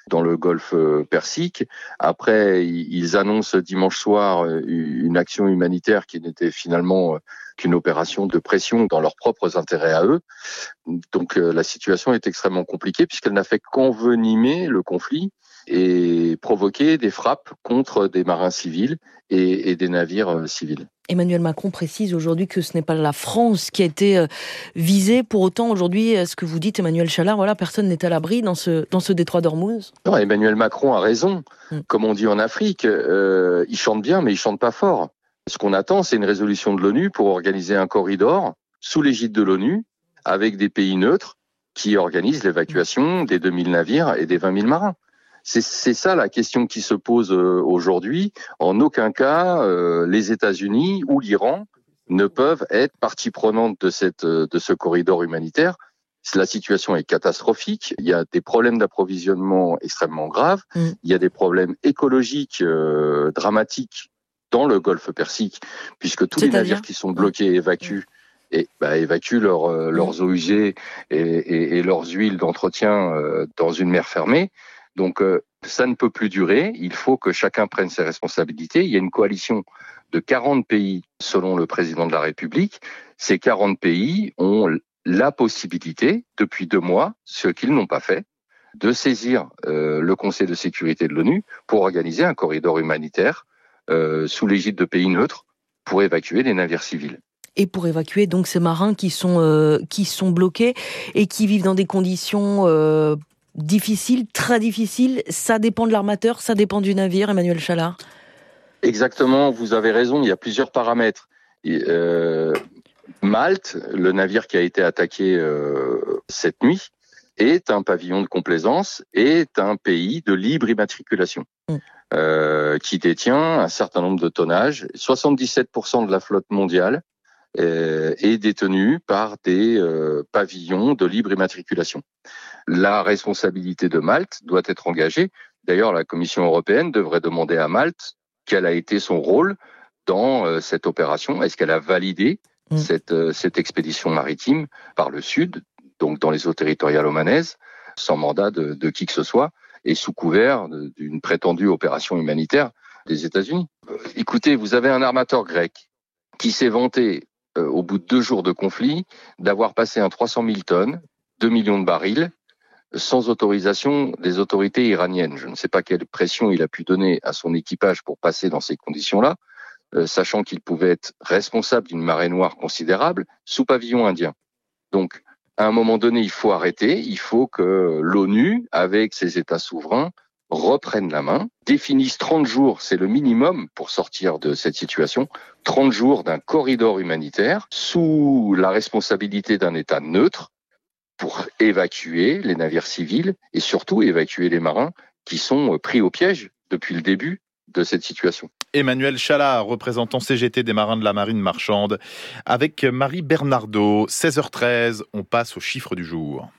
dans le golfe Persique. Après, ils annoncent dimanche soir une action humanitaire qui n'était finalement qu'une opération de pression dans leurs propres intérêts à eux. Donc la situation est extrêmement compliquée puisqu'elle n'a fait qu'envenimer le conflit et provoquer des frappes contre des marins civils et, et des navires civils. Emmanuel Macron précise aujourd'hui que ce n'est pas la France qui a été visée. Pour autant, aujourd'hui, ce que vous dites, Emmanuel Chalard, voilà, personne n'est à l'abri dans ce, dans ce détroit d'Ormuz. Non, Emmanuel Macron a raison. Mmh. Comme on dit en Afrique, euh, il chante bien, mais il chante pas fort. Ce qu'on attend, c'est une résolution de l'ONU pour organiser un corridor sous l'égide de l'ONU avec des pays neutres qui organisent l'évacuation des deux mille navires et des vingt mille marins. C'est, c'est ça la question qui se pose aujourd'hui. En aucun cas, euh, les États-Unis ou l'Iran ne peuvent être partie prenante de, cette, de ce corridor humanitaire. La situation est catastrophique. Il y a des problèmes d'approvisionnement extrêmement graves. Mmh. Il y a des problèmes écologiques euh, dramatiques dans le golfe Persique, puisque tous C'est-à-dire les navires qui sont bloqués évacuent. Et bah, évacuent leur, euh, leurs eaux usées et, et, et leurs huiles d'entretien euh, dans une mer fermée. Donc euh, ça ne peut plus durer, il faut que chacun prenne ses responsabilités. Il y a une coalition de quarante pays selon le président de la République. Ces quarante pays ont la possibilité, depuis deux mois, ce qu'ils n'ont pas fait, de saisir euh, le Conseil de sécurité de l'ONU pour organiser un corridor humanitaire euh, sous l'égide de pays neutres pour évacuer les navires civils. Et pour évacuer donc ces marins qui sont, euh, qui sont bloqués et qui vivent dans des conditions euh, difficiles, très difficiles. Ça dépend de l'armateur, ça dépend du navire, Emmanuel Chalard. Exactement, vous avez raison, il y a plusieurs paramètres. Et, euh, Malte, le navire qui a été attaqué euh, cette nuit, est un pavillon de complaisance, est un pays de libre immatriculation, mmh. euh, qui détient un certain nombre de tonnages. soixante-dix-sept pour cent de la flotte mondiale euh, est détenue par des euh, pavillons de libre immatriculation. La responsabilité de Malte doit être engagée. D'ailleurs, la Commission européenne devrait demander à Malte quel a été son rôle dans euh, cette opération. Est-ce qu'elle a validé mmh. cette, euh, cette expédition maritime par le Sud, donc dans les eaux territoriales omanaises, sans mandat de, de qui que ce soit, et sous couvert de, d'une prétendue opération humanitaire des États-Unis. Euh, écoutez, vous avez un armateur grec qui s'est vanté, euh, au bout de deux jours de conflit, d'avoir passé un trois cent mille tonnes, deux millions de barils, sans autorisation des autorités iraniennes. Je ne sais pas quelle pression il a pu donner à son équipage pour passer dans ces conditions-là, euh, sachant qu'il pouvait être responsable d'une marée noire considérable sous pavillon indien. Donc, à un moment donné, il faut arrêter, il faut que l'ONU, avec ses États souverains, reprennent la main, définissent trente jours, c'est le minimum pour sortir de cette situation, trente jours d'un corridor humanitaire sous la responsabilité d'un État neutre pour évacuer les navires civils et surtout évacuer les marins qui sont pris au piège depuis le début de cette situation. Emmanuel Chalard, représentant C G T des marins de la marine marchande, avec Marie Bernardo. seize heures treize, on passe au chiffre du jour.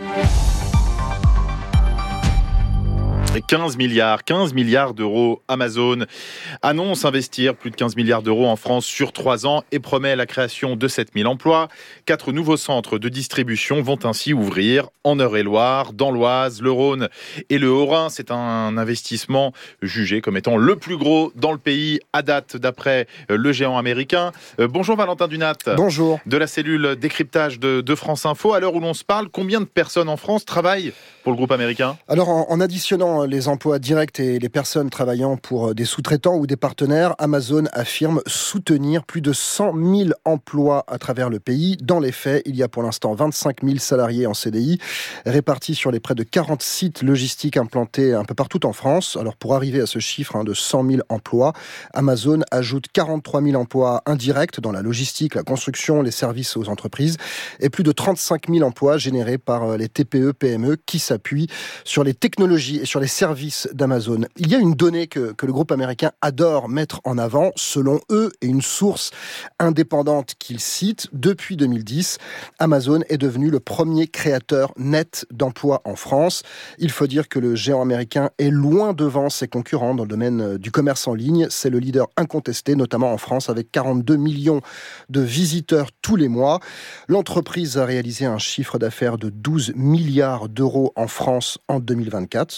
quinze milliards, quinze milliards d'euros. Amazon annonce investir plus de quinze milliards d'euros en France sur trois ans et promet la création de sept mille emplois. Quatre nouveaux centres de distribution vont ainsi ouvrir en Eure-et-Loire, dans l'Oise, le Rhône et le Haut-Rhin. C'est un investissement jugé comme étant le plus gros dans le pays à date d'après le géant américain. Euh, bonjour Valentin Dunat. Bonjour. De la cellule décryptage de, de France Info. À l'heure où l'on se parle, combien de personnes en France travaillent pour le groupe américain ? Alors en, en additionnant les emplois directs et les personnes travaillant pour des sous-traitants ou des partenaires, Amazon affirme soutenir plus de cent mille emplois à travers le pays. Dans les faits, il y a pour l'instant vingt-cinq mille salariés en C D I, répartis sur les près de quarante sites logistiques implantés un peu partout en France. Alors pour arriver à ce chiffre hein, de cent mille emplois, Amazon ajoute quarante-trois mille emplois indirects dans la logistique, la construction, les services aux entreprises et plus de trente-cinq mille emplois générés par les T P E P M E qui s'appuient sur les technologies et sur les services d'Amazon. Il y a une donnée que, que le groupe américain adore mettre en avant, selon eux, et une source indépendante qu'ils citent. Depuis deux mille dix, Amazon est devenu le premier créateur net d'emplois en France. Il faut dire que le géant américain est loin devant ses concurrents dans le domaine du commerce en ligne. C'est le leader incontesté, notamment en France, avec quarante-deux millions de visiteurs tous les mois. L'entreprise a réalisé un chiffre d'affaires de douze milliards d'euros en France en deux mille vingt-quatre. Ce sont les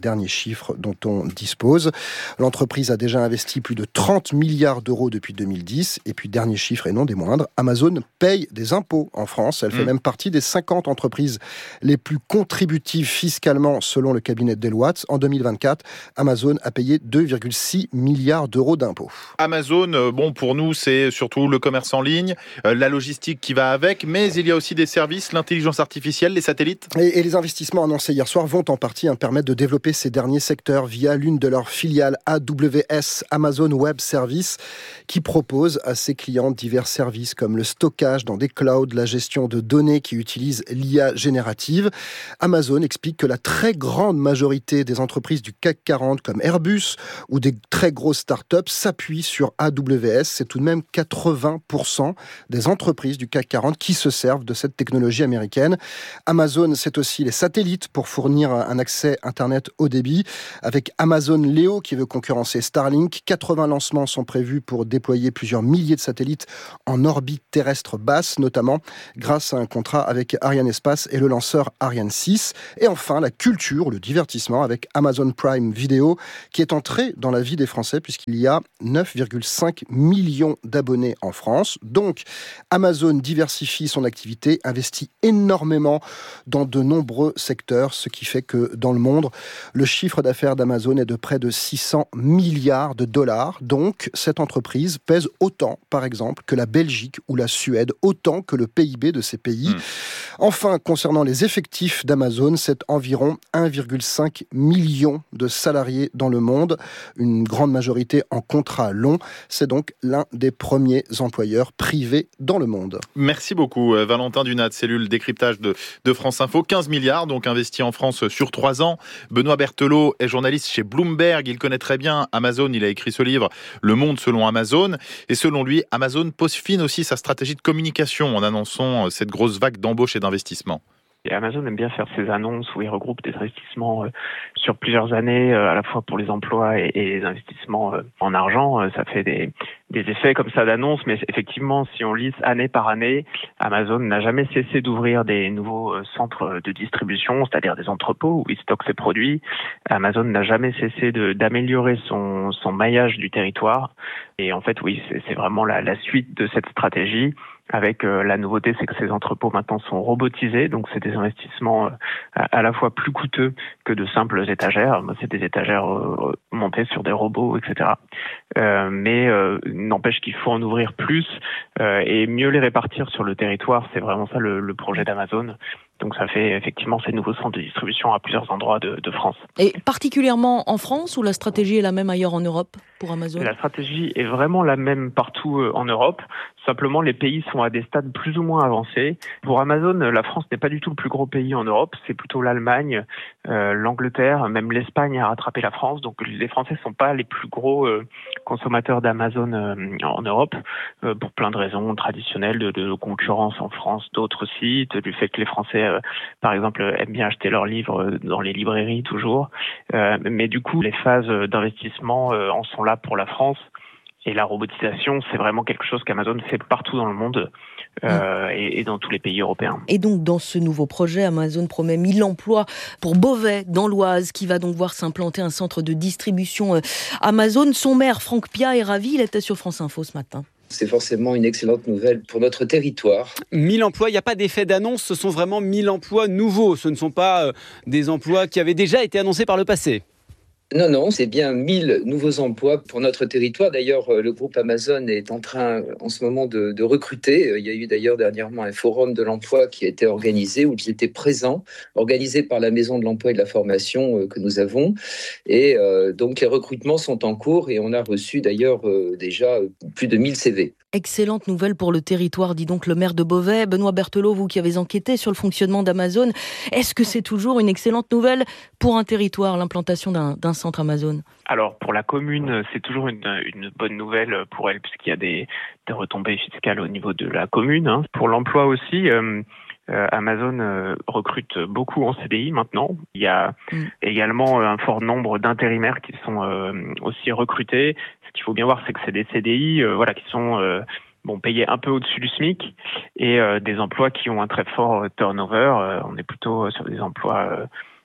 derniers chiffres dont on dispose. L'entreprise a déjà investi plus de trente milliards d'euros depuis deux mille dix. Et puis, dernier chiffre et non des moindres, Amazon paye des impôts en France. Elle fait mmh. même partie des cinquante entreprises les plus contributives fiscalement selon le cabinet Deloitte. En deux mille vingt-quatre, Amazon a payé deux virgule six milliards d'euros d'impôts. Amazon, bon, pour nous, c'est surtout le commerce en ligne, euh, la logistique qui va avec, mais il y a aussi des services, l'intelligence artificielle, les satellites. Et, et les investissements annoncés hier soir vont en partie hein, permettre de développer ces derniers secteurs via l'une de leurs filiales A W S, Amazon Web Services, qui propose à ses clients divers services comme le stockage dans des clouds, la gestion de données qui utilisent l'I A générative. Amazon explique que la très grande majorité des entreprises du C A C quarante comme Airbus ou des très grosses startups s'appuient sur A W S. C'est tout de même quatre-vingts pour cent des entreprises du C A C quarante qui se servent de cette technologie américaine. Amazon, c'est aussi les satellites pour fournir un accès Internet haut débit. Avec Amazon Leo qui veut concurrencer Starlink, quatre-vingts lancements sont prévus pour déployer plusieurs milliers de satellites en orbite terrestre basse, notamment grâce à un contrat avec Arianespace et le lanceur Ariane six. Et enfin, la culture, le divertissement avec Amazon Prime Video qui est entré dans la vie des Français puisqu'il y a neuf virgule cinq millions d'abonnés en France. Donc, Amazon diversifie son activité, investit énormément dans de nombreux secteurs, ce qui fait que dans le monde, le chiffre d'affaires d'Amazon est de près de six cents milliards de dollars. Donc, cette entreprise pèse autant, par exemple, que la Belgique ou la Suède, autant que le P I B de ces pays. Mmh. Enfin, concernant les effectifs d'Amazon, c'est environ un virgule cinq million de salariés dans le monde, une grande majorité en contrat long. C'est donc l'un des premiers employeurs privés dans le monde. Merci beaucoup, Valentin Dunat, cellule décryptage de, de France Info. quinze milliards donc investis en France sur trois ans. Benoît Berthelot est journaliste chez Bloomberg. Il connaît très bien Amazon. Il a écrit ce livre, Le Monde selon Amazon. Et selon lui, Amazon peaufine aussi sa stratégie de communication en annonçant cette grosse vague d'embauche et d'investissement. Et Amazon aime bien faire ces annonces où il regroupe des investissements euh, sur plusieurs années, euh, à la fois pour les emplois et, et les investissements euh, en argent. Euh, ça fait des, des effets comme ça d'annonces, mais effectivement, si on lise année par année, Amazon n'a jamais cessé d'ouvrir des nouveaux euh, centres de distribution, c'est-à-dire des entrepôts où il stocke ses produits. Amazon n'a jamais cessé de, d'améliorer son, son maillage du territoire. Et en fait, oui, c'est, c'est vraiment la, la suite de cette stratégie. Avec euh, la nouveauté, c'est que ces entrepôts maintenant sont robotisés, donc c'est des investissements euh, à, à la fois plus coûteux que de simples étagères. C'est des étagères euh, montées sur des robots, et cetera. Euh, mais euh, n'empêche qu'il faut en ouvrir plus euh, et mieux les répartir sur le territoire. C'est vraiment ça le, le projet d'Amazon. Donc ça fait effectivement ces nouveaux centres de distribution à plusieurs endroits de, de France. Et particulièrement en France, ou la stratégie est la même ailleurs en Europe pour Amazon ? La stratégie est vraiment la même partout en Europe. Simplement, les pays sont à des stades plus ou moins avancés. Pour Amazon, la France n'est pas du tout le plus gros pays en Europe. C'est plutôt l'Allemagne, euh, l'Angleterre, même l'Espagne a rattrapé la France. Donc les Français sont pas les plus gros euh, consommateurs d'Amazon euh, en Europe, euh, pour plein de raisons traditionnelles, de, de concurrence en France d'autres sites, du fait que les Français, euh, par exemple, aiment bien acheter leurs livres dans les librairies toujours. Euh, mais du coup, les phases d'investissement euh, en sont là pour la France. Et la robotisation, c'est vraiment quelque chose qu'Amazon fait partout dans le monde euh, et, et dans tous les pays européens. Et donc, dans ce nouveau projet, Amazon promet mille emplois pour Beauvais, dans l'Oise, qui va donc voir s'implanter un centre de distribution Amazon. Son maire, Franck Piat, est ravi. Il était sur France Info ce matin. C'est forcément une excellente nouvelle pour notre territoire. mille emplois, il n'y a pas d'effet d'annonce, ce sont vraiment mille emplois nouveaux. Ce ne sont pas euh, des emplois qui avaient déjà été annoncés par le passé. Non, non, c'est bien mille nouveaux emplois pour notre territoire. D'ailleurs, le groupe Amazon est en train, en ce moment, de, de recruter. Il y a eu d'ailleurs dernièrement un forum de l'emploi qui a été organisé, où j'étais présent, organisé par la Maison de l'Emploi et de la Formation que nous avons. Et euh, donc, les recrutements sont en cours et on a reçu d'ailleurs euh, déjà plus de mille C V. Excellente nouvelle pour le territoire, dit donc le maire de Beauvais. Benoît Berthelot, vous qui avez enquêté sur le fonctionnement d'Amazon, est-ce que c'est toujours une excellente nouvelle pour un territoire, l'implantation d'un, d'un centre Amazon ? Alors, pour la commune, c'est toujours une, une bonne nouvelle pour elle, puisqu'il y a des, des retombées fiscales au niveau de la commune. Hein. Pour l'emploi aussi, euh, euh, Amazon euh, recrute beaucoup en C D I maintenant. Il y a mmh. également un fort nombre d'intérimaires qui sont euh, aussi recrutés. Ce qu'il faut bien voir, c'est que c'est des C D I euh, voilà, qui sont euh, bon, payés un peu au-dessus du SMIC et euh, des emplois qui ont un très fort turnover. Euh, on est plutôt sur des emplois... Euh,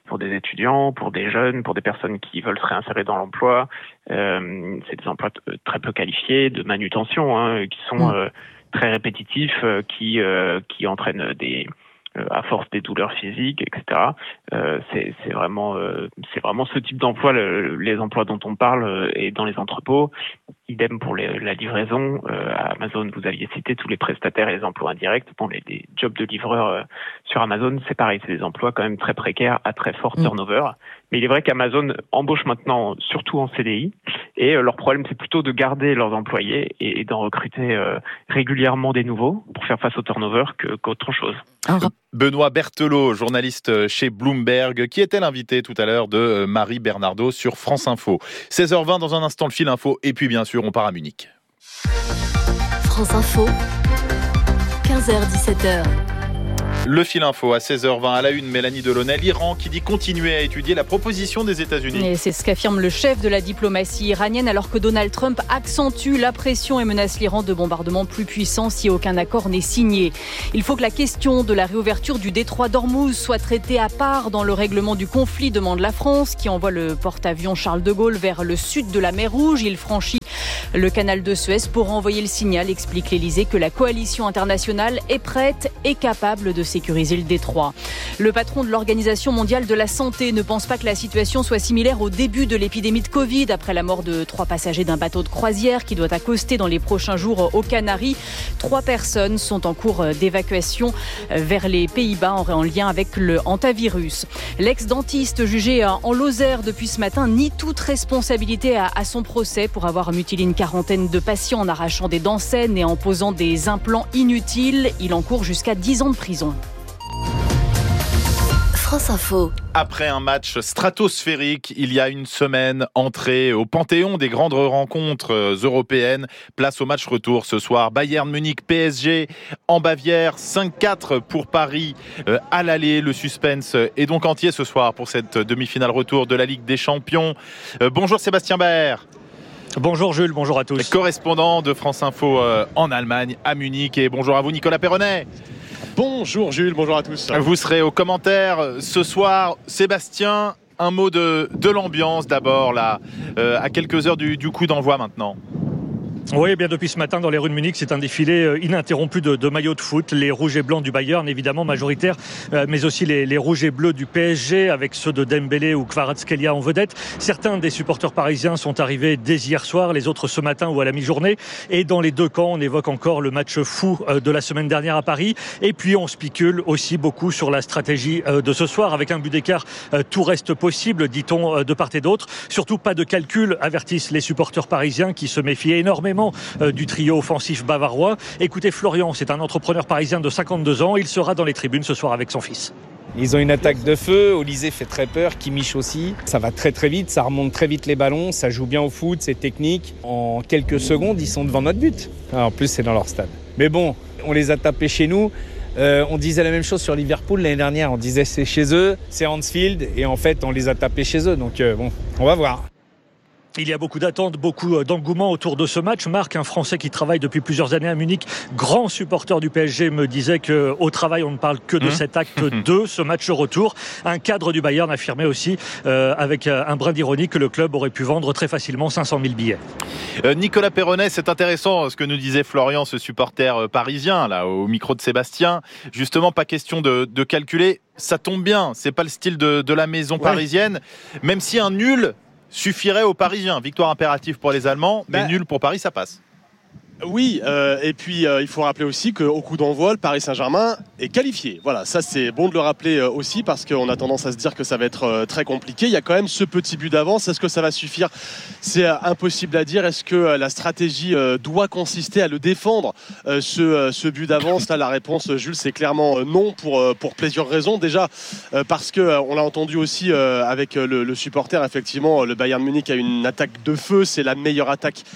pour des étudiants, pour des jeunes, pour des personnes qui veulent se réinsérer dans l'emploi. Euh, c'est des emplois t- très peu qualifiés, de manutention, hein, qui sont euh, très répétitifs, euh, qui euh, qui entraînent des euh, à force des douleurs physiques, et cetera. Euh, c'est, c'est vraiment euh, c'est vraiment ce type d'emploi, le, les emplois dont on parle, euh, et dans les entrepôts. Idem pour les, la livraison. Euh, à Amazon, vous aviez cité tous les prestataires et les emplois indirects. Bon, les, les jobs de livreur euh, sur Amazon, c'est pareil, c'est des emplois quand même très précaires, à très fort turnover. Mmh. Mais il est vrai qu'Amazon embauche maintenant surtout en C D I, et euh, leur problème, c'est plutôt de garder leurs employés et, et d'en recruter euh, régulièrement des nouveaux pour faire face au turnover que, qu'autre chose. Benoît Berthelot, journaliste chez Bloomberg, qui était l'invité tout à l'heure de Marie Bernardo sur France Info. seize heures vingt, dans un instant, le fil info, et puis bien sûr, on part à Munich. France Info, quinze heures dix-sept heures. Le fil info à seize heures vingt, à la une, Mélanie Delaunay, l'Iran qui dit continuer à étudier la proposition des États-Unis. Et c'est ce qu'affirme le chef de la diplomatie iranienne, alors que Donald Trump accentue la pression et menace l'Iran de bombardements plus puissants si aucun accord n'est signé. Il faut que la question de la réouverture du détroit d'Ormuz soit traitée à part dans le règlement du conflit, demande la France, qui envoie le porte-avions Charles de Gaulle vers le sud de la mer Rouge. Il franchit le canal de Suez pour envoyer le signal, explique l'Élysée, que la coalition internationale est prête et capable de sécuriser le détroit. Le patron de l'Organisation mondiale de la santé ne pense pas que la situation soit similaire au début de l'épidémie de Covid, après la mort de trois passagers d'un bateau de croisière qui doit accoster dans les prochains jours aux Canaries. Trois personnes sont en cours d'évacuation vers les Pays-Bas en lien avec le hantavirus. L'ex-dentiste jugé en Lozère depuis ce matin nie toute responsabilité à, à son procès pour avoir mutilé une quarantaine de patients en arrachant des dents saines et en posant des implants inutiles. Il encourt jusqu'à dix ans de prison. France Info. Après un match stratosphérique, il y a une semaine, entrée au panthéon des grandes rencontres européennes. Place au match retour ce soir. Bayern Munich P S G en Bavière. cinq quatre pour Paris euh, à l'aller. Le suspense est donc entier ce soir pour cette demi-finale retour de la Ligue des Champions. Euh, bonjour Sébastien Baer. Bonjour Jules, bonjour à tous. Correspondant de France Info euh, en Allemagne, à Munich. Et bonjour à vous Nicolas Perronnet. Bonjour Jules, bonjour à tous. Vous serez aux commentaires ce soir. Sébastien, un mot de, de l'ambiance d'abord, là, euh, à quelques heures du, du coup d'envoi maintenant. Oui, bien depuis ce matin dans les rues de Munich, c'est un défilé ininterrompu de, de maillots de foot, les rouges et blancs du Bayern évidemment majoritaires, euh, mais aussi les, les rouges et bleus du P S G avec ceux de Dembélé ou Kvaratskhelia en vedette. Certains des supporters parisiens sont arrivés dès hier soir, les autres ce matin ou à la mi-journée, et dans les deux camps on évoque encore le match fou euh, de la semaine dernière à Paris, et puis on spécule aussi beaucoup sur la stratégie euh, de ce soir. Avec un but d'écart, euh, tout reste possible, dit-on euh, de part et d'autre. Surtout pas de calcul, avertissent les supporters parisiens qui se méfient énormément du trio offensif bavarois. Écoutez Florian, c'est un entrepreneur parisien de cinquante-deux ans. Il sera dans les tribunes ce soir avec son fils. Ils ont une attaque de feu, Olysée fait très peur, Kimmich aussi. Ça va très très vite, ça remonte très vite les ballons, ça joue bien au foot, c'est technique. En quelques secondes, ils sont devant notre but. Ah, en plus, c'est dans leur stade. Mais bon, on les a tapés chez nous. Euh, on disait la même chose sur Liverpool l'année dernière. On disait c'est chez eux, c'est Anfield. Et en fait, on les a tapés chez eux. Donc euh, bon, on va voir. Il y a beaucoup d'attentes, beaucoup d'engouement autour de ce match. Marc, un Français qui travaille depuis plusieurs années à Munich, grand supporter du P S G, me disait qu'au travail, on ne parle que de mmh. cet acte deux, ce match retour. Un cadre du Bayern affirmait aussi, euh, avec un brin d'ironie, que le club aurait pu vendre très facilement cinq cent mille billets. Euh, Nicolas Perronnet, c'est intéressant ce que nous disait Florian, ce supporter parisien, là, au micro de Sébastien. Justement, pas question de, de calculer. Ça tombe bien, c'est pas le style de, de la maison parisienne. Ouais. Même si un nul suffirait aux Parisiens. Victoire impérative pour les Allemands, mais bah, nul pour Paris, ça passe. Oui, euh, et puis euh, il faut rappeler aussi qu'au coup d'envoi, le Paris Saint-Germain est qualifié. Voilà, ça c'est bon de le rappeler euh, aussi parce qu'on a tendance à se dire que ça va être euh, très compliqué. Il y a quand même ce petit but d'avance. Est-ce que ça va suffire ? C'est euh, impossible à dire. Est-ce que euh, la stratégie euh, doit consister à le défendre, euh, ce, euh, ce but d'avance ? Là, la réponse, Jules, c'est clairement euh, non pour, euh, pour plusieurs raisons. Déjà, euh, parce qu'on euh, l'a entendu aussi euh, avec euh, le, le supporter, effectivement, le Bayern Munich a une attaque de feu. C'est la meilleure attaque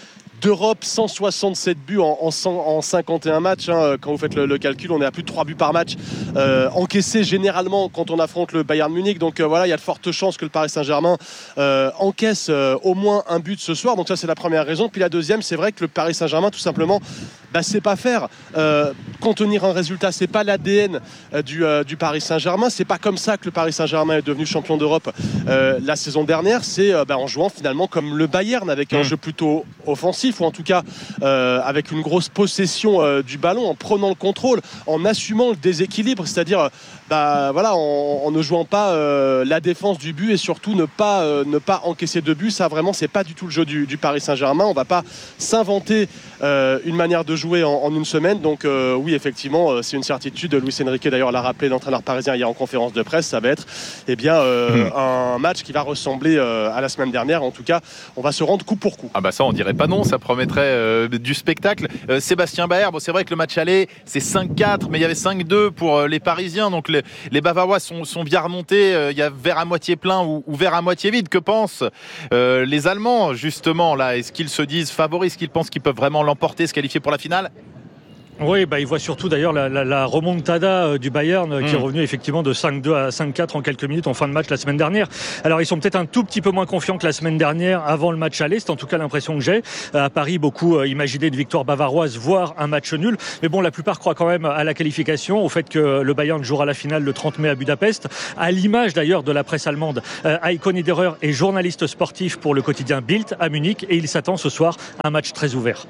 d'Europe, cent soixante-sept buts en, en, cent, en cinquante et un matchs. Hein. Quand vous faites le, le calcul, on est à plus de trois buts par match euh, encaissés généralement quand on affronte le Bayern Munich. Donc euh, voilà, il y a de fortes chances que le Paris Saint-Germain euh, encaisse euh, au moins un but ce soir. Donc ça, c'est la première raison. Puis la deuxième, c'est vrai que le Paris Saint-Germain, tout simplement, bah, c'est pas faire. Euh, contenir un résultat, c'est pas l'A D N euh, du, euh, du Paris Saint-Germain. C'est pas comme ça que le Paris Saint-Germain est devenu champion d'Europe euh, la saison dernière. C'est euh, bah, en jouant finalement comme le Bayern, avec un mmh. jeu plutôt offensif, ou en tout cas euh, avec une grosse possession euh, du ballon, en prenant le contrôle, en assumant le déséquilibre, c'est-à-dire bah, voilà, en, en ne jouant pas euh, la défense du but et surtout ne pas, euh, ne pas encaisser de but. Ça vraiment, c'est pas du tout le jeu du, du Paris Saint-Germain. On va pas s'inventer euh, une manière de jouer en, en une semaine. Donc euh, oui, effectivement, c'est une certitude. Luis Enrique d'ailleurs l'a rappelé, l'entraîneur parisien, hier en conférence de presse. Ça va être eh bien, euh, mmh. un match qui va ressembler euh, à la semaine dernière. En tout cas, on va se rendre coup pour coup. Ah bah ça, on dirait pas non, ça promettrait euh, du spectacle. Euh, Sébastien Baer, bon, c'est vrai que le match aller, c'est cinq quatre, mais il y avait cinq deux pour euh, les Parisiens. Donc les, les Bavarois sont, sont bien remontés. Euh, il y a verre à moitié plein ou, ou verre à moitié vide. Que pensent euh, les Allemands, justement, là? Est-ce qu'ils se disent favoris? Est-ce qu'ils pensent qu'ils peuvent vraiment l'emporter, se qualifier pour la finale? Oui, bah, il voit surtout d'ailleurs la, la, la remontada du Bayern mmh. qui est revenue effectivement de cinq deux à cinq quatre en quelques minutes en fin de match la semaine dernière. Alors ils sont peut-être un tout petit peu moins confiants que la semaine dernière avant le match aller, c'est en tout cas l'impression que j'ai. À Paris, beaucoup euh, imaginaient une victoire bavaroise, voire un match nul. Mais bon, la plupart croient quand même à la qualification, au fait que le Bayern jouera la finale le trente mai à Budapest, à l'image d'ailleurs de la presse allemande. Euh, Heiko Niederer est journaliste sportif pour le quotidien Bild à Munich et il s'attend ce soir à un match très ouvert.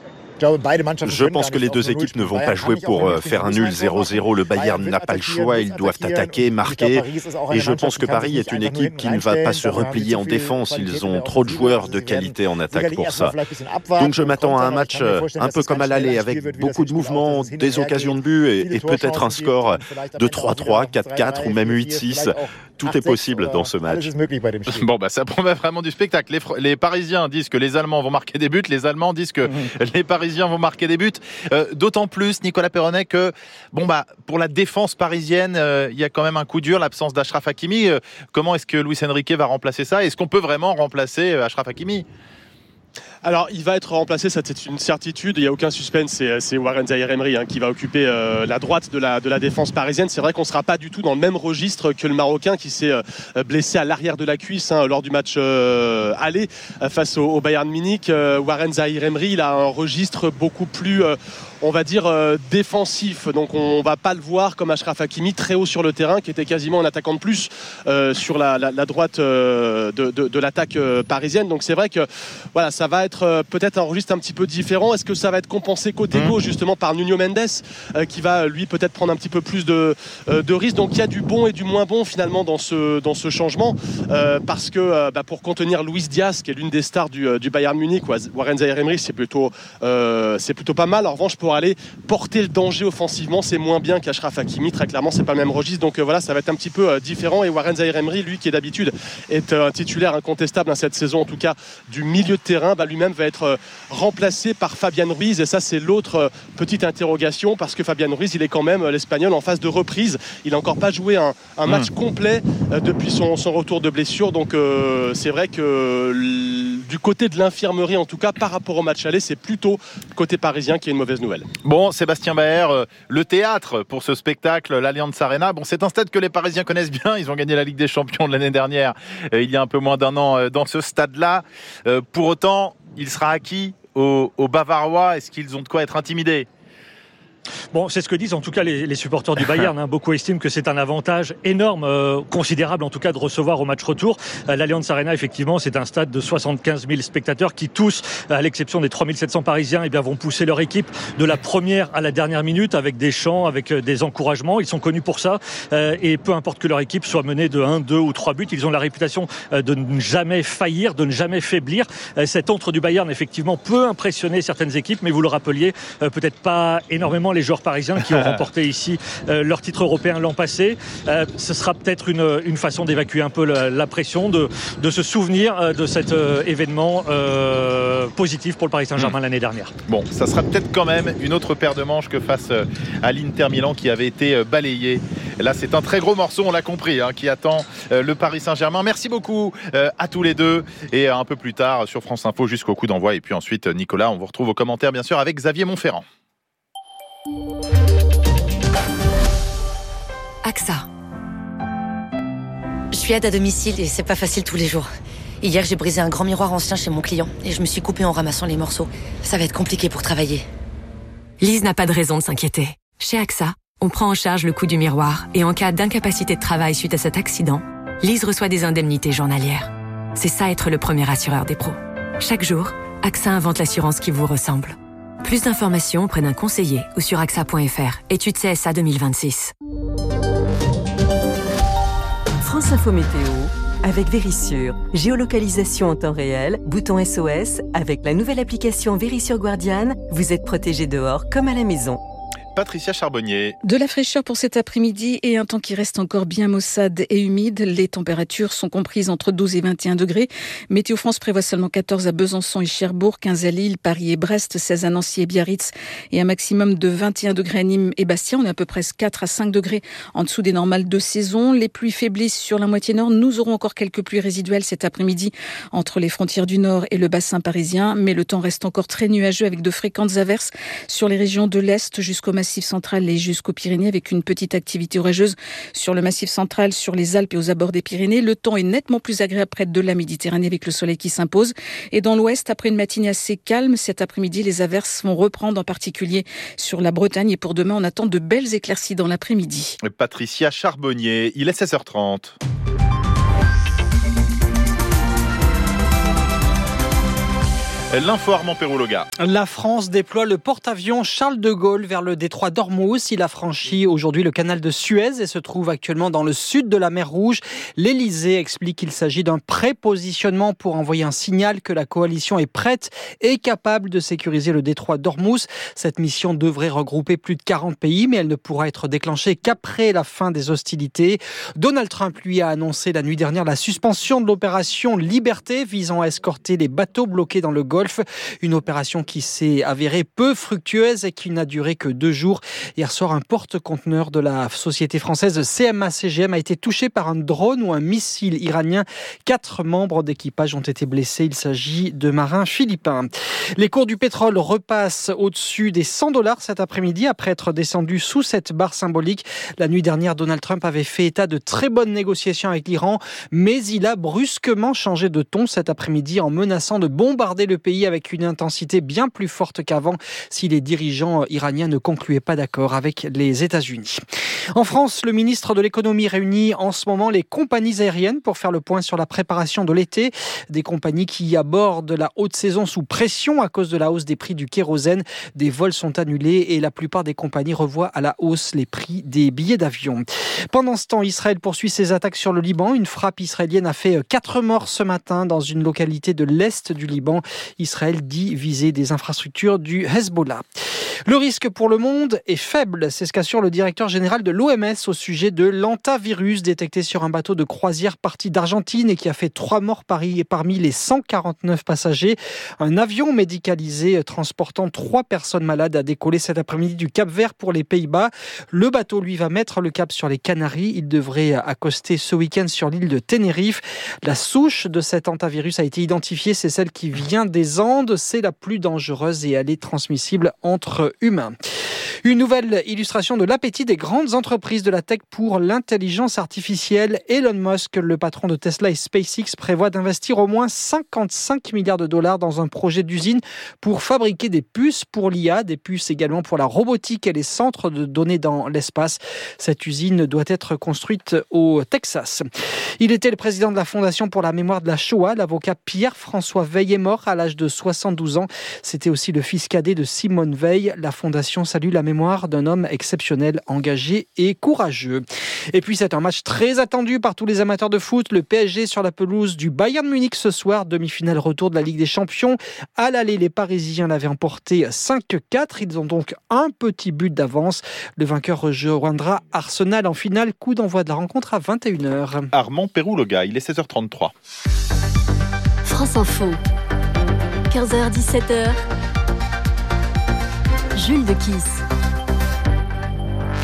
Je pense que les deux équipes ne vont pas jouer pour faire un nul zéro zéro. Le Bayern n'a pas le choix, ils doivent attaquer, marquer. Et je pense que Paris est une équipe qui ne va pas se replier en défense. Ils ont trop de joueurs de qualité en attaque pour ça. Donc je m'attends à un match un peu comme à l'aller, avec beaucoup de mouvements, des occasions de but et, et peut-être un score de trois trois, quatre quatre ou même huit six. Tout est possible dans ce match. Bon, bah, ça promet vraiment du spectacle. Les, les Parisiens disent que les Allemands vont marquer des buts. Les Allemands disent que mmh. les Parisiens vont marquer des buts. Euh, d'autant plus, Nicolas Perronnet, que bon, bah, pour la défense parisienne, il euh, y a quand même un coup dur, l'absence d'Achraf Hakimi. Euh, comment est-ce que Luis Enrique va remplacer ça? Est-ce qu'on peut vraiment remplacer euh, Achraf Hakimi? Alors, il va être remplacé, ça c'est une certitude, il n'y a aucun suspense, c'est, c'est Warren Zaïre-Emery hein, qui va occuper euh, la droite de la, de la défense parisienne. C'est vrai qu'on ne sera pas du tout dans le même registre que le Marocain qui s'est euh, blessé à l'arrière de la cuisse hein, lors du match euh, aller euh, face au, au Bayern Munich. Euh, Warren Zaïre-Emery, il a un registre beaucoup plus... Euh, on va dire euh, défensif, donc on va pas le voir comme Achraf Hakimi très haut sur le terrain, qui était quasiment un attaquant de plus euh, sur la, la, la droite euh, de, de, de l'attaque euh, parisienne. Donc c'est vrai que voilà, ça va être euh, peut-être un registre un petit peu différent. Est-ce que ça va être compensé côté mmh. gauche justement par Nuno Mendes euh, qui va lui peut-être prendre un petit peu plus de, euh, de risques. Donc il y a du bon et du moins bon finalement dans ce, dans ce changement euh, parce que euh, bah, pour contenir Luis Diaz qui est l'une des stars du, euh, du Bayern Munich, Warren Zaïre-Emery, c'est plutôt, euh, c'est plutôt pas mal. En revanche, pour aller porter le danger offensivement, c'est moins bien qu'Achraf Hakimi, très clairement c'est pas le même registre, donc euh, voilà, ça va être un petit peu euh, différent. Et Warren Zaïre-Emery, lui qui est d'habitude est euh, un titulaire incontestable dans cette saison, en tout cas du milieu de terrain, bah, lui-même va être euh, remplacé par Fabian Ruiz, et ça c'est l'autre euh, petite interrogation, parce que Fabian Ruiz, il est quand même euh, l'Espagnol en phase de reprise, il a encore pas joué un, un match mmh. complet euh, depuis son, son retour de blessure, donc euh, c'est vrai que l- du côté de l'infirmerie, en tout cas par rapport au match aller, c'est plutôt côté parisien qui est une mauvaise nouvelle. Bon, Sébastien Baer, euh, le théâtre pour ce spectacle, l'Allianz Arena. Bon, c'est un stade que les Parisiens connaissent bien. Ils ont gagné la Ligue des Champions de l'année dernière, euh, il y a un peu moins d'un an, euh, dans ce stade-là. Euh, pour autant, il sera acquis aux, aux Bavarois. Est-ce qu'ils ont de quoi être intimidés ? Bon, c'est ce que disent en tout cas les, les supporters du Bayern. Hein. Beaucoup estiment que c'est un avantage énorme, euh, considérable en tout cas, de recevoir au match retour. Euh, L'Allianz Arena, effectivement, c'est un stade de soixante-quinze mille spectateurs qui tous, à l'exception des trois mille sept cents Parisiens, eh bien, vont pousser leur équipe de la première à la dernière minute avec des chants, avec des encouragements. Ils sont connus pour ça. Euh, et peu importe que leur équipe soit menée de un, deux ou trois buts, ils ont la réputation euh, de ne jamais faillir, de ne jamais faiblir. Euh, cet entre du Bayern, effectivement, peut impressionner certaines équipes, mais vous le rappeliez, euh, peut-être pas énormément les joueurs parisiens qui ont remporté ici euh, leur titre européen l'an passé. Euh, ce sera peut-être une, une façon d'évacuer un peu la, la pression, de, de se souvenir euh, de cet euh, événement euh, positif pour le Paris Saint-Germain mmh. l'année dernière. Bon, ça sera peut-être quand même une autre paire de manches que face euh, à l'Inter Milan qui avait été euh, balayé Là, c'est un très gros morceau, on l'a compris, hein, qui attend euh, le Paris Saint-Germain. Merci beaucoup euh, à tous les deux. Et euh, un peu plus tard, sur France Info, jusqu'au coup d'envoi. Et puis ensuite, Nicolas, on vous retrouve aux commentaires, bien sûr, avec Xavier Montferrand. AXA. Je suis aide à domicile et c'est pas facile tous les jours. Hier, j'ai brisé un grand miroir ancien chez mon client et je me suis coupée en ramassant les morceaux. Ça va être compliqué pour travailler. Lise n'a pas de raison de s'inquiéter. Chez AXA, on prend en charge le coût du miroir et en cas d'incapacité de travail suite à cet accident, Lise reçoit des indemnités journalières. C'est ça être le premier assureur des pros. Chaque jour, AXA invente l'assurance qui vous ressemble. Plus d'informations auprès d'un conseiller ou sur A X A point F R. Étude C S A deux mille vingt-six. France Info Météo avec Vérissure. Géolocalisation en temps réel, bouton S O S. Avec la nouvelle application Vérissure Guardian, vous êtes protégé dehors comme à la maison. Patricia Charbonnier. De la fraîcheur pour cet après-midi et un temps qui reste encore bien maussade et humide. Les températures sont comprises entre douze et vingt et un degrés. Météo France prévoit seulement quatorze à Besançon et Cherbourg, quinze à Lille, Paris et Brest, seize à Nancy et Biarritz et un maximum de vingt et un degrés à Nîmes et Bastia. On est à peu près quatre à cinq degrés en dessous des normales de saison. Les pluies faiblissent sur la moitié nord. Nous aurons encore quelques pluies résiduelles cet après-midi entre les frontières du nord et le bassin parisien. Mais le temps reste encore très nuageux avec de fréquentes averses sur les régions de l'Est jusqu'au Massif central et jusqu'aux Pyrénées avec une petite activité orageuse sur le Massif central, sur les Alpes et aux abords des Pyrénées. Le temps est nettement plus agréable près de la Méditerranée avec le soleil qui s'impose. Et dans l'Ouest, après une matinée assez calme, cet après-midi, les averses vont reprendre en particulier sur la Bretagne. Et pour demain, on attend de belles éclaircies dans l'après-midi. Patricia Charbonnier, il est seize heures trente. L'info Armand Perrouloga. La France déploie le porte-avions Charles de Gaulle vers le détroit d'Ormuz. Il a franchi aujourd'hui le canal de Suez et se trouve actuellement dans le sud de la mer Rouge. L'Élysée explique qu'il s'agit d'un prépositionnement pour envoyer un signal que la coalition est prête et capable de sécuriser le détroit d'Ormuz. Cette mission devrait regrouper plus de quarante pays, mais elle ne pourra être déclenchée qu'après la fin des hostilités. Donald Trump, lui, a annoncé la nuit dernière la suspension de l'opération Liberté visant à escorter les bateaux bloqués dans le Golfe. Une opération qui s'est avérée peu fructueuse et qui n'a duré que deux jours. Hier soir, un porte-conteneur de la société française C M A C G M a été touché par un drone ou un missile iranien. Quatre membres d'équipage ont été blessés. Il s'agit de marins philippins. Les cours du pétrole repassent au-dessus des cent dollars cet après-midi après être descendus sous cette barre symbolique. La nuit dernière, Donald Trump avait fait état de très bonnes négociations avec l'Iran, mais il a brusquement changé de ton cet après-midi en menaçant de bombarder le pays avec une intensité bien plus forte qu'avant si les dirigeants iraniens ne concluaient pas d'accord avec les États-Unis. En France, le ministre de l'économie réunit en ce moment les compagnies aériennes pour faire le point sur la préparation de l'été. Des compagnies qui abordent la haute saison sous pression à cause de la hausse des prix du kérosène. Des vols sont annulés et la plupart des compagnies revoient à la hausse les prix des billets d'avion. Pendant ce temps, Israël poursuit ses attaques sur le Liban. Une frappe israélienne a fait quatre morts ce matin dans une localité de l'est du Liban. Israël dit viser des infrastructures du Hezbollah. Le risque pour le monde est faible, c'est ce qu'assure le directeur général de l'O M S au sujet de l'hantavirus détecté sur un bateau de croisière parti d'Argentine et qui a fait trois morts parmi les cent quarante-neuf passagers. Un avion médicalisé transportant trois personnes malades a décollé cet après-midi du Cap-Vert pour les Pays-Bas. Le bateau, lui, va mettre le cap sur les Canaries. Il devrait accoster ce week-end sur l'île de Tenerife. La souche de cet hantavirus a été identifiée, c'est celle qui vient des Andes. C'est la plus dangereuse et elle est transmissible entre humains. Une nouvelle illustration de l'appétit des grandes entreprises de la tech pour l'intelligence artificielle. Elon Musk, le patron de Tesla et SpaceX, prévoit d'investir au moins cinquante-cinq milliards de dollars dans un projet d'usine pour fabriquer des puces pour l'I A, des puces également pour la robotique et les centres de données dans l'espace. Cette usine doit être construite au Texas. Il était le président de la Fondation pour la mémoire de la Shoah. L'avocat Pierre-François Veil est mort à l'âge de soixante-douze ans. C'était aussi le fils cadet de Simone Veil. La Fondation salue la mémoire d'un homme exceptionnel, engagé et courageux. Et puis c'est un match très attendu par tous les amateurs de foot. Le P S G sur la pelouse du Bayern Munich ce soir, demi-finale retour de la Ligue des Champions. À l'aller, les Parisiens l'avaient emporté cinq quatre. Ils ont donc un petit but d'avance. Le vainqueur rejoindra Arsenal en finale. Coup d'envoi de la rencontre à vingt et une heures. Armand Perrouloga, il est seize heures trente-trois. France Info, quinze heures dix-sept heures. Jules de Kiss.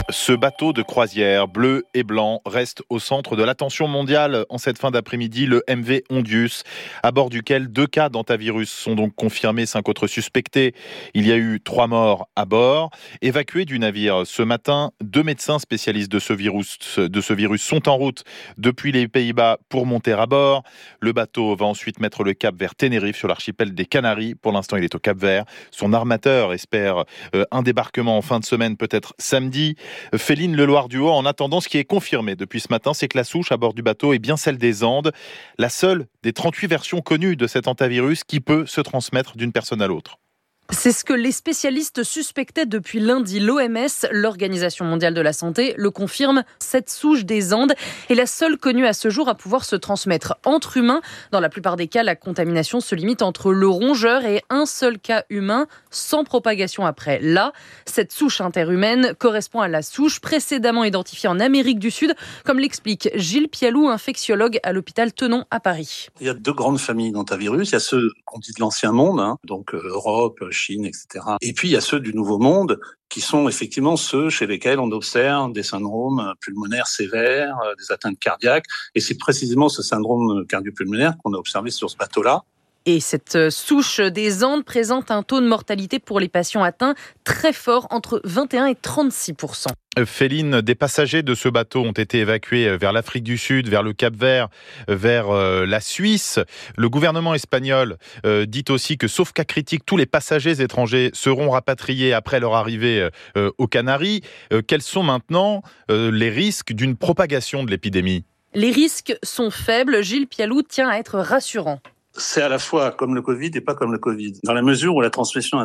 Ce bateau de croisière bleu et blanc reste au centre de l'attention mondiale en cette fin d'après-midi, le M V Ondius, à bord duquel deux cas d'hantavirus sont donc confirmés, cinq autres suspectés. Il y a eu trois morts à bord. Évacués du navire ce matin, deux médecins spécialistes de ce virus, de ce virus sont en route depuis les Pays-Bas pour monter à bord. Le bateau va ensuite mettre le cap vers Tenerife sur l'archipel des Canaries. Pour l'instant, il est au Cap-Vert. Son armateur espère euh, un débarquement en fin de semaine, peut-être samedi. Féline Leloir-du-Haut, en attendant, ce qui est confirmé depuis ce matin, c'est que la souche à bord du bateau est bien celle des Andes, la seule des trente-huit versions connues de cet hantavirus qui peut se transmettre d'une personne à l'autre. C'est ce que les spécialistes suspectaient depuis lundi. L'O M S, l'Organisation mondiale de la santé, le confirme. Cette souche des Andes est la seule connue à ce jour à pouvoir se transmettre entre humains. Dans la plupart des cas, la contamination se limite entre le rongeur et un seul cas humain, sans propagation après. Là, cette souche interhumaine correspond à la souche précédemment identifiée en Amérique du Sud, comme l'explique Gilles Pialou, infectiologue à l'hôpital Tenon à Paris. Il y a deux grandes familles d'hantavirus. Il y a ceux qu'on dit de l'ancien monde, hein, donc euh, Europe, Chine, et cetera. Et puis, il y a ceux du Nouveau Monde, qui sont effectivement ceux chez lesquels on observe des syndromes pulmonaires sévères, des atteintes cardiaques. Et c'est précisément ce syndrome cardio-pulmonaire qu'on a observé sur ce bateau-là. Et cette souche des Andes présente un taux de mortalité pour les patients atteints très fort, entre vingt et un et trente-six pour cent. Féline, des passagers de ce bateau ont été évacués vers l'Afrique du Sud, vers le Cap-Vert, vers euh, la Suisse. Le gouvernement espagnol euh, dit aussi que, sauf cas critique, tous les passagers étrangers seront rapatriés après leur arrivée euh, aux Canaries. Euh, quels sont maintenant euh, les risques d'une propagation de l'épidémie ? Les risques sont faibles. Gilles Pialou tient à être rassurant. C'est à la fois comme le Covid et pas comme le Covid, dans la mesure où la transmission